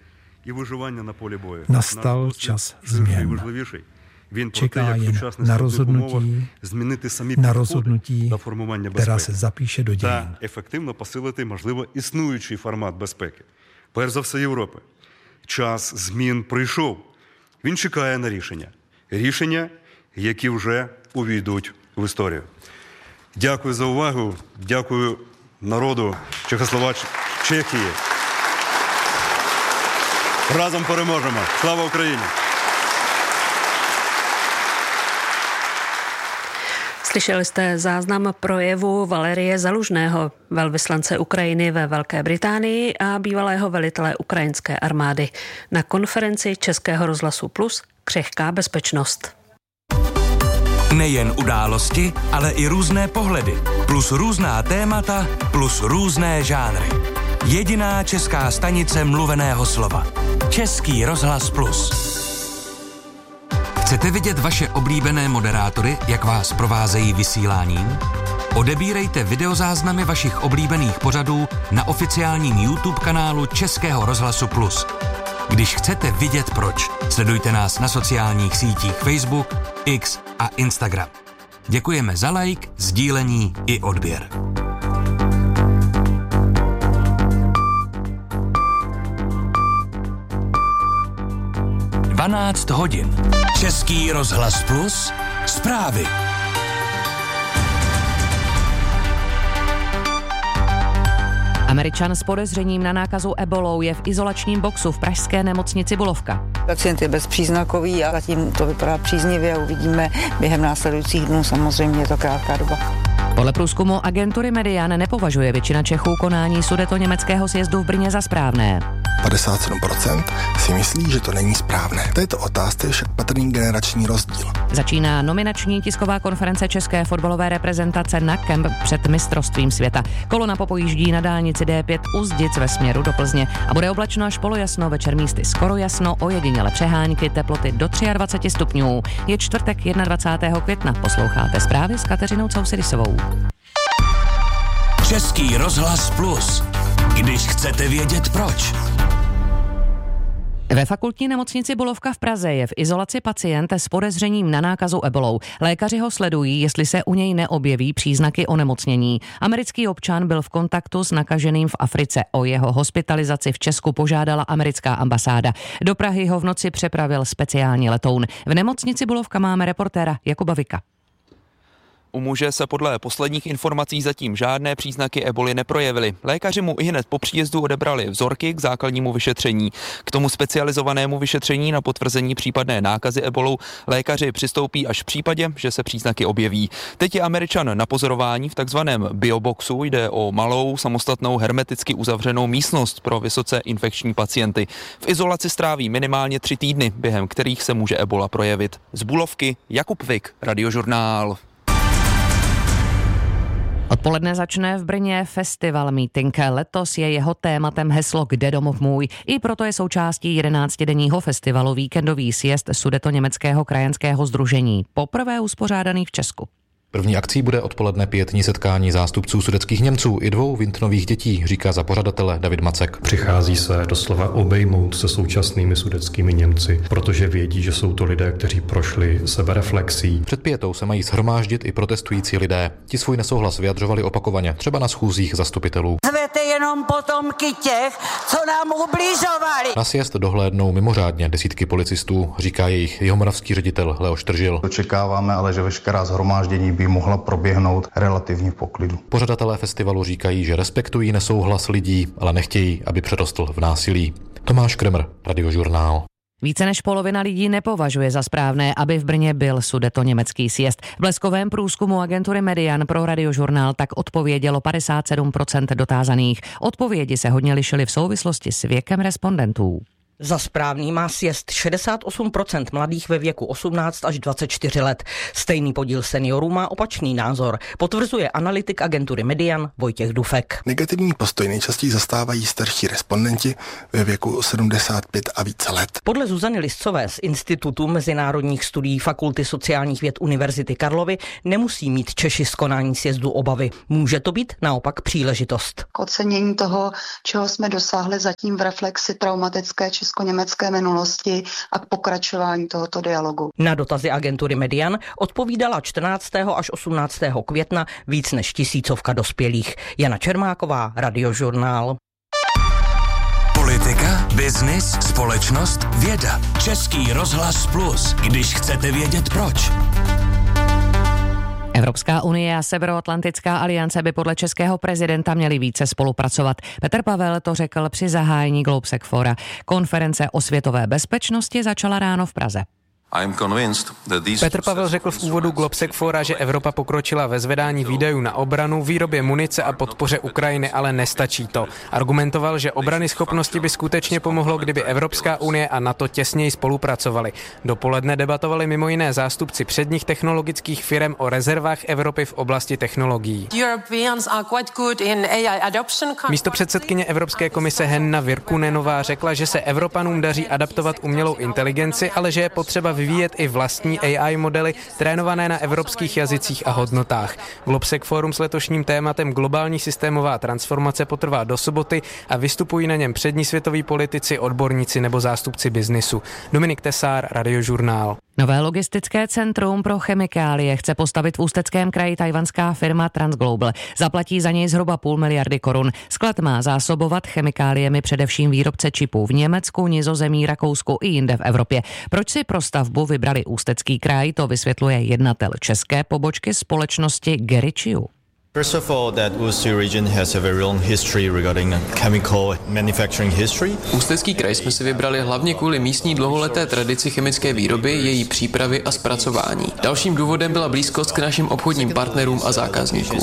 Nastal čas změn. Čeká jen na rozhodnutí, která se zapíše do dějin. Та ефективно посилити, можливо, існуючий формат безпеки. Перш за все, Європи. Час змін прийшов. Він чекає на рішення. Рішення, які вже увійдуть в історію. Дякую за увагу. Дякую народу Чехії. Разом переможемо. Слава Україні! Slyšeli jste záznam projevu Valerie Zalužného, velvyslance Ukrajiny ve Velké Británii a bývalého velitele ukrajinské armády na konferenci Českého rozhlasu Plus Křehká bezpečnost. Nejen události, ale i různé pohledy, plus různá témata, plus různé žánry. Jediná česká stanice mluveného slova. Český rozhlas Plus. Chcete vidět vaše oblíbené moderátory, jak vás provázejí vysíláním? Odebírejte videozáznamy vašich oblíbených pořadů na oficiálním YouTube kanálu Českého rozhlasu Plus. Když chcete vidět proč, sledujte nás na sociálních sítích Facebook, X a Instagram. Děkujeme za like, sdílení i odběr. hodin. Český rozhlas Plus. Zprávy. Američan s podezřením na nákazu ebolou je v izolačním boxu v pražské nemocnici Bulovka. Pacient je bezpříznakový a zatím to vypadá příznivě a uvidíme během následujících dnů, samozřejmě je to krátká doba. Podle průzkumu agentury Median nepovažuje většina Čechů konání sudetoněmeckého sjezdu v Brně za správné. 57% si myslí, že to není správné. V této otázce je však patrný generační rozdíl. Začíná nominační tisková konference české fotbalové reprezentace na kemp před mistrovstvím světa. Kolona popojíždí na dálnici D5 u Zdic ve směru do Plzně a bude oblačno až polojasno, večer místy skoro jasno, ojediněle přehánky, teploty do 23 stupňů. Je čtvrtek 21. května. Posloucháte zprávy s Kateřinou Causidisovou. Český rozhlas Plus. Když chcete vědět proč. Ve fakultní nemocnici Bulovka v Praze je v izolaci pacient s podezřením na nákazu ebolou. Lékaři ho sledují, jestli se u něj neobjeví příznaky onemocnění. Americký občan byl v kontaktu s nakaženým v Africe. O jeho hospitalizaci v Česku požádala americká ambasáda. Do Prahy ho v noci přepravil speciální letoun. V nemocnici Bulovka máme reportéra Jakuba Vika. U muže se podle posledních informací zatím žádné příznaky eboli neprojevily. Lékaři mu ihned po příjezdu odebrali vzorky k základnímu vyšetření. K tomu specializovanému vyšetření na potvrzení případné nákazy ebolou lékaři přistoupí až v případě, že se příznaky objeví. Teď je Američan na pozorování v takzvaném bioboxu. Jde o malou, samostatnou, hermeticky uzavřenou místnost pro vysoce infekční pacienty. V izolaci stráví minimálně 3 týdny, během kterých se může ebola projevit. Z Bulovky Jakub Vik, Radiožurnál. Odpoledne začne v Brně festival Meeting. Letos je jeho tématem heslo Kde domov můj. I proto je součástí 11denního festivalu víkendový sjezd Sudetoněmeckého krajanského sdružení. Poprvé uspořádaný v Česku. První akcí bude odpoledne pietní setkání zástupců sudetských Němců i 2 Vintnových dětí, říká za pořadatele David Macek. Přichází se doslova obejmout se současnými sudetskými Němci, protože vědí, že jsou to lidé, kteří prošli sebereflexí. Před pietou se mají shromáždit i protestující lidé. Ti svůj nesouhlas vyjadřovali opakovaně, třeba na schůzích zastupitelů. máte jenom potomky těch, co nám ubližovali. Na sjezd dohlédnou mimořádně desítky policistů, říká jejich jihomoravský ředitel Leoš Tržil. Očekáváme ale, že veškerá shromáždění by mohla proběhnout relativně v poklidu. Pořadatelé festivalu říkají, že respektují nesouhlas lidí, ale nechtějí, aby přerostl v násilí. Tomáš Kremr, Radiožurnál. Více než polovina lidí nepovažuje za správné, aby v Brně byl sudetoněmecký sjezd. V bleskovém průzkumu agentury Median pro Radiožurnál tak odpovědělo 57% dotázaných. Odpovědi se hodně lišily v souvislosti s věkem respondentů. Za správný má sjezd 68% mladých ve věku 18 až 24 let. Stejný podíl seniorů má opačný názor, potvrzuje analytik agentury Median Vojtěch Dufek. Negativní postoj nejčastěji zastávají starší respondenti ve věku 75 a více let. Podle Zuzany Liscové z Institutu mezinárodních studií Fakulty sociálních věd Univerzity Karlovy nemusí mít Češi z konání sjezdu obavy. Může to být naopak příležitost. K ocenění toho, čeho jsme dosáhli zatím v reflexi traumatické česko-německé minulosti a k pokračování tohoto dialogu. Na dotazy agentury Median odpovídala 14. až 18. května víc než 1000 dospělých. Jana Čermáková, Radiožurnál. Politika, biznis, společnost, věda. Český rozhlas Plus, když chcete vědět proč. Evropská unie a Severoatlantická aliance by podle českého prezidenta měly více spolupracovat. Petr Pavel to řekl při zahájení Globsec Fora. Konference o světové bezpečnosti začala ráno v Praze. Petr Pavel řekl v úvodu Globsec Fora, že Evropa pokročila ve zvedání výdajů na obranu, výrobě munice a podpoře Ukrajiny, ale nestačí to. Argumentoval, že obrany schopnosti by skutečně pomohlo, kdyby Evropská unie a NATO těsněji spolupracovali. Dopoledne debatovali mimo jiné zástupci předních technologických firem o rezervách Evropy v oblasti technologií. Místopředsedkyně Evropské komise Henna Virkunenová řekla, že se Evropanům daří adaptovat umělou inteligenci, ale že je potřeba vyvíjet i vlastní AI modely trénované na evropských jazycích a hodnotách. Globsec Forum s letošním tématem globální systémová transformace potrvá do soboty a vystupují na něm přední světoví politici, odborníci nebo zástupci biznisu. Dominik Tesár, Radiožurnál. Nové logistické centrum pro chemikálie chce postavit v Ústeckém kraji tajvanská firma Transglobal. Zaplatí za něj zhruba 500 miliony korun. Sklad má zásobovat chemikáliemi především výrobce čipů v Německu, Nizozemí, Rakousku i jinde v Evropě. Proč si pro stavbu vybrali Ústecký kraj, to vysvětluje jednatel české pobočky společnosti Geričiu. First of all, that Ústí region has a very long history regarding chemical manufacturing history. Ústecký kraj jsme si vybrali hlavně kvůli místní dlouholeté tradici chemické výroby, její přípravy a zpracování. Dalším důvodem byla blízkost k našim obchodním partnerům a zákazníkům.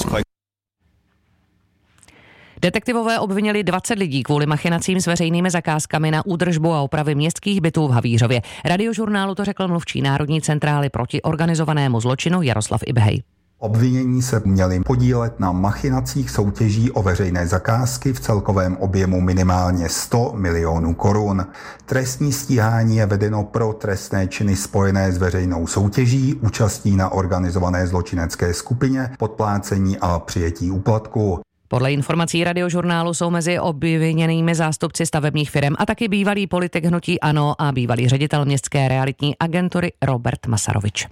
Detektivové obvinili 20 lidí kvůli machinacím s veřejnými zakázkami na údržbu a opravy městských bytů v Havířově. Radiožurnálu to řekl mluvčí Národní centrály proti organizovanému zločinu Jaroslav Ibhej. Obvinění se měli podílet na machinacích soutěží o veřejné zakázky v celkovém objemu minimálně 100 milionů korun. Trestní stíhání je vedeno pro trestné činy spojené s veřejnou soutěží, účastí na organizované zločinecké skupině, podplácení a přijetí úplatku. Podle informací Radiožurnálu jsou mezi obviněnými zástupci stavebních firm a taky bývalý politik hnutí ANO a bývalý ředitel městské realitní agentury Robert Masarovič.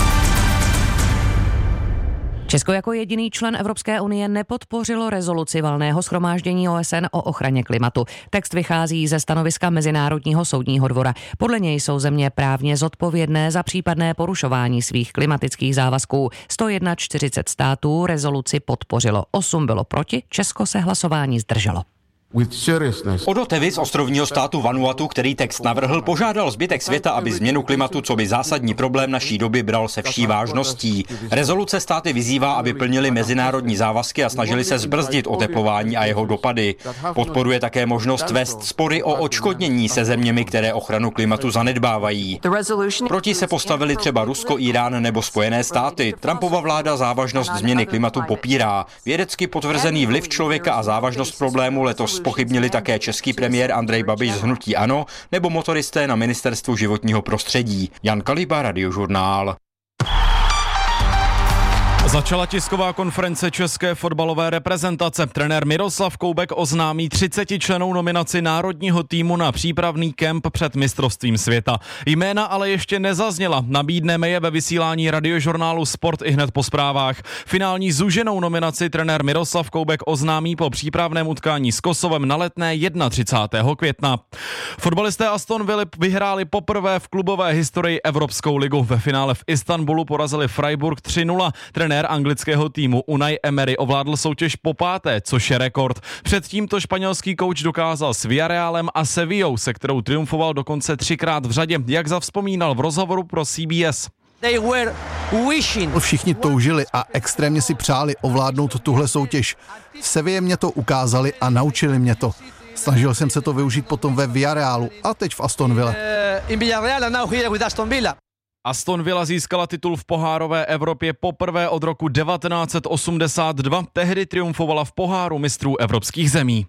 Česko jako jediný člen Evropské unie nepodpořilo rezoluci Valného shromáždění OSN o ochraně klimatu. Text vychází ze stanoviska Mezinárodního soudního dvora. Podle něj jsou země právně zodpovědné za případné porušování svých klimatických závazků. 141 států rezoluci podpořilo, 8 bylo proti, Česko se hlasování zdrželo. Odotevi z ostrovního státu Vanuatu, který text navrhl, požádal zbytek světa, aby změnu klimatu co by zásadní problém naší doby bral se vší vážností. Rezoluce státy vyzývá, aby plnili mezinárodní závazky a snažili se zbrzdit oteplování a jeho dopady. Podporuje také možnost vést spory o odškodnění se zeměmi, které ochranu klimatu zanedbávají. Proti se postavili třeba Rusko, Irán nebo Spojené státy. Trumpova vláda závažnost změny klimatu popírá. Vědecky potvrzený vliv člověka a závažnost problému letos zpochybnili také český premiér Andrej Babiš z hnutí ANO nebo motoristé na ministerstvu životního prostředí. Jan Kaliba, Radiožurnál. Začala tisková konference české fotbalové reprezentace. Trenér Miroslav Koubek oznámí 30člennou nominaci národního týmu na přípravný kemp před mistrovstvím světa. Jména ale ještě nezazněla. Nabídneme je ve vysílání radiožurnálu Sport i hned po zprávách. Finální zúženou nominaci trenér Miroslav Koubek oznámí po přípravném utkání s Kosovem na Letné 31. května. Fotbalisté Aston Villa vyhráli poprvé v klubové historii Evropskou ligu. Ve finále v Istanbulu porazili Freiburg 3-0. Trenér anglického týmu Unai Emery ovládl soutěž po páté, což je rekord. Předtím to španělský kouč dokázal s Villarrealem a Sevillou, se kterou triumfoval dokonce 3krát v řadě, jak zavzpomínal v rozhovoru pro CBS. Všichni toužili a extrémně si přáli ovládnout tuhle soutěž. V Seville mě to ukázali a naučili mě to. Snažil jsem se to využít potom ve Villarrealu a teď v Aston Villa. Aston Villa získala titul v pohárové Evropě poprvé od roku 1982. Tehdy triumfovala v poháru mistrů evropských zemí.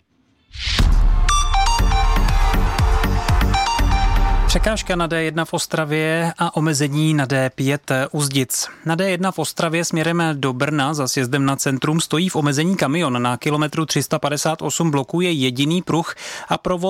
Překážka na D1 v Ostravě a omezení na D5 u Zdic. Na D1 v Ostravě směrem do Brna za sjezdem na centrum stojí v omezení kamion. Na kilometru 358 blokuje jediný pruh a provoz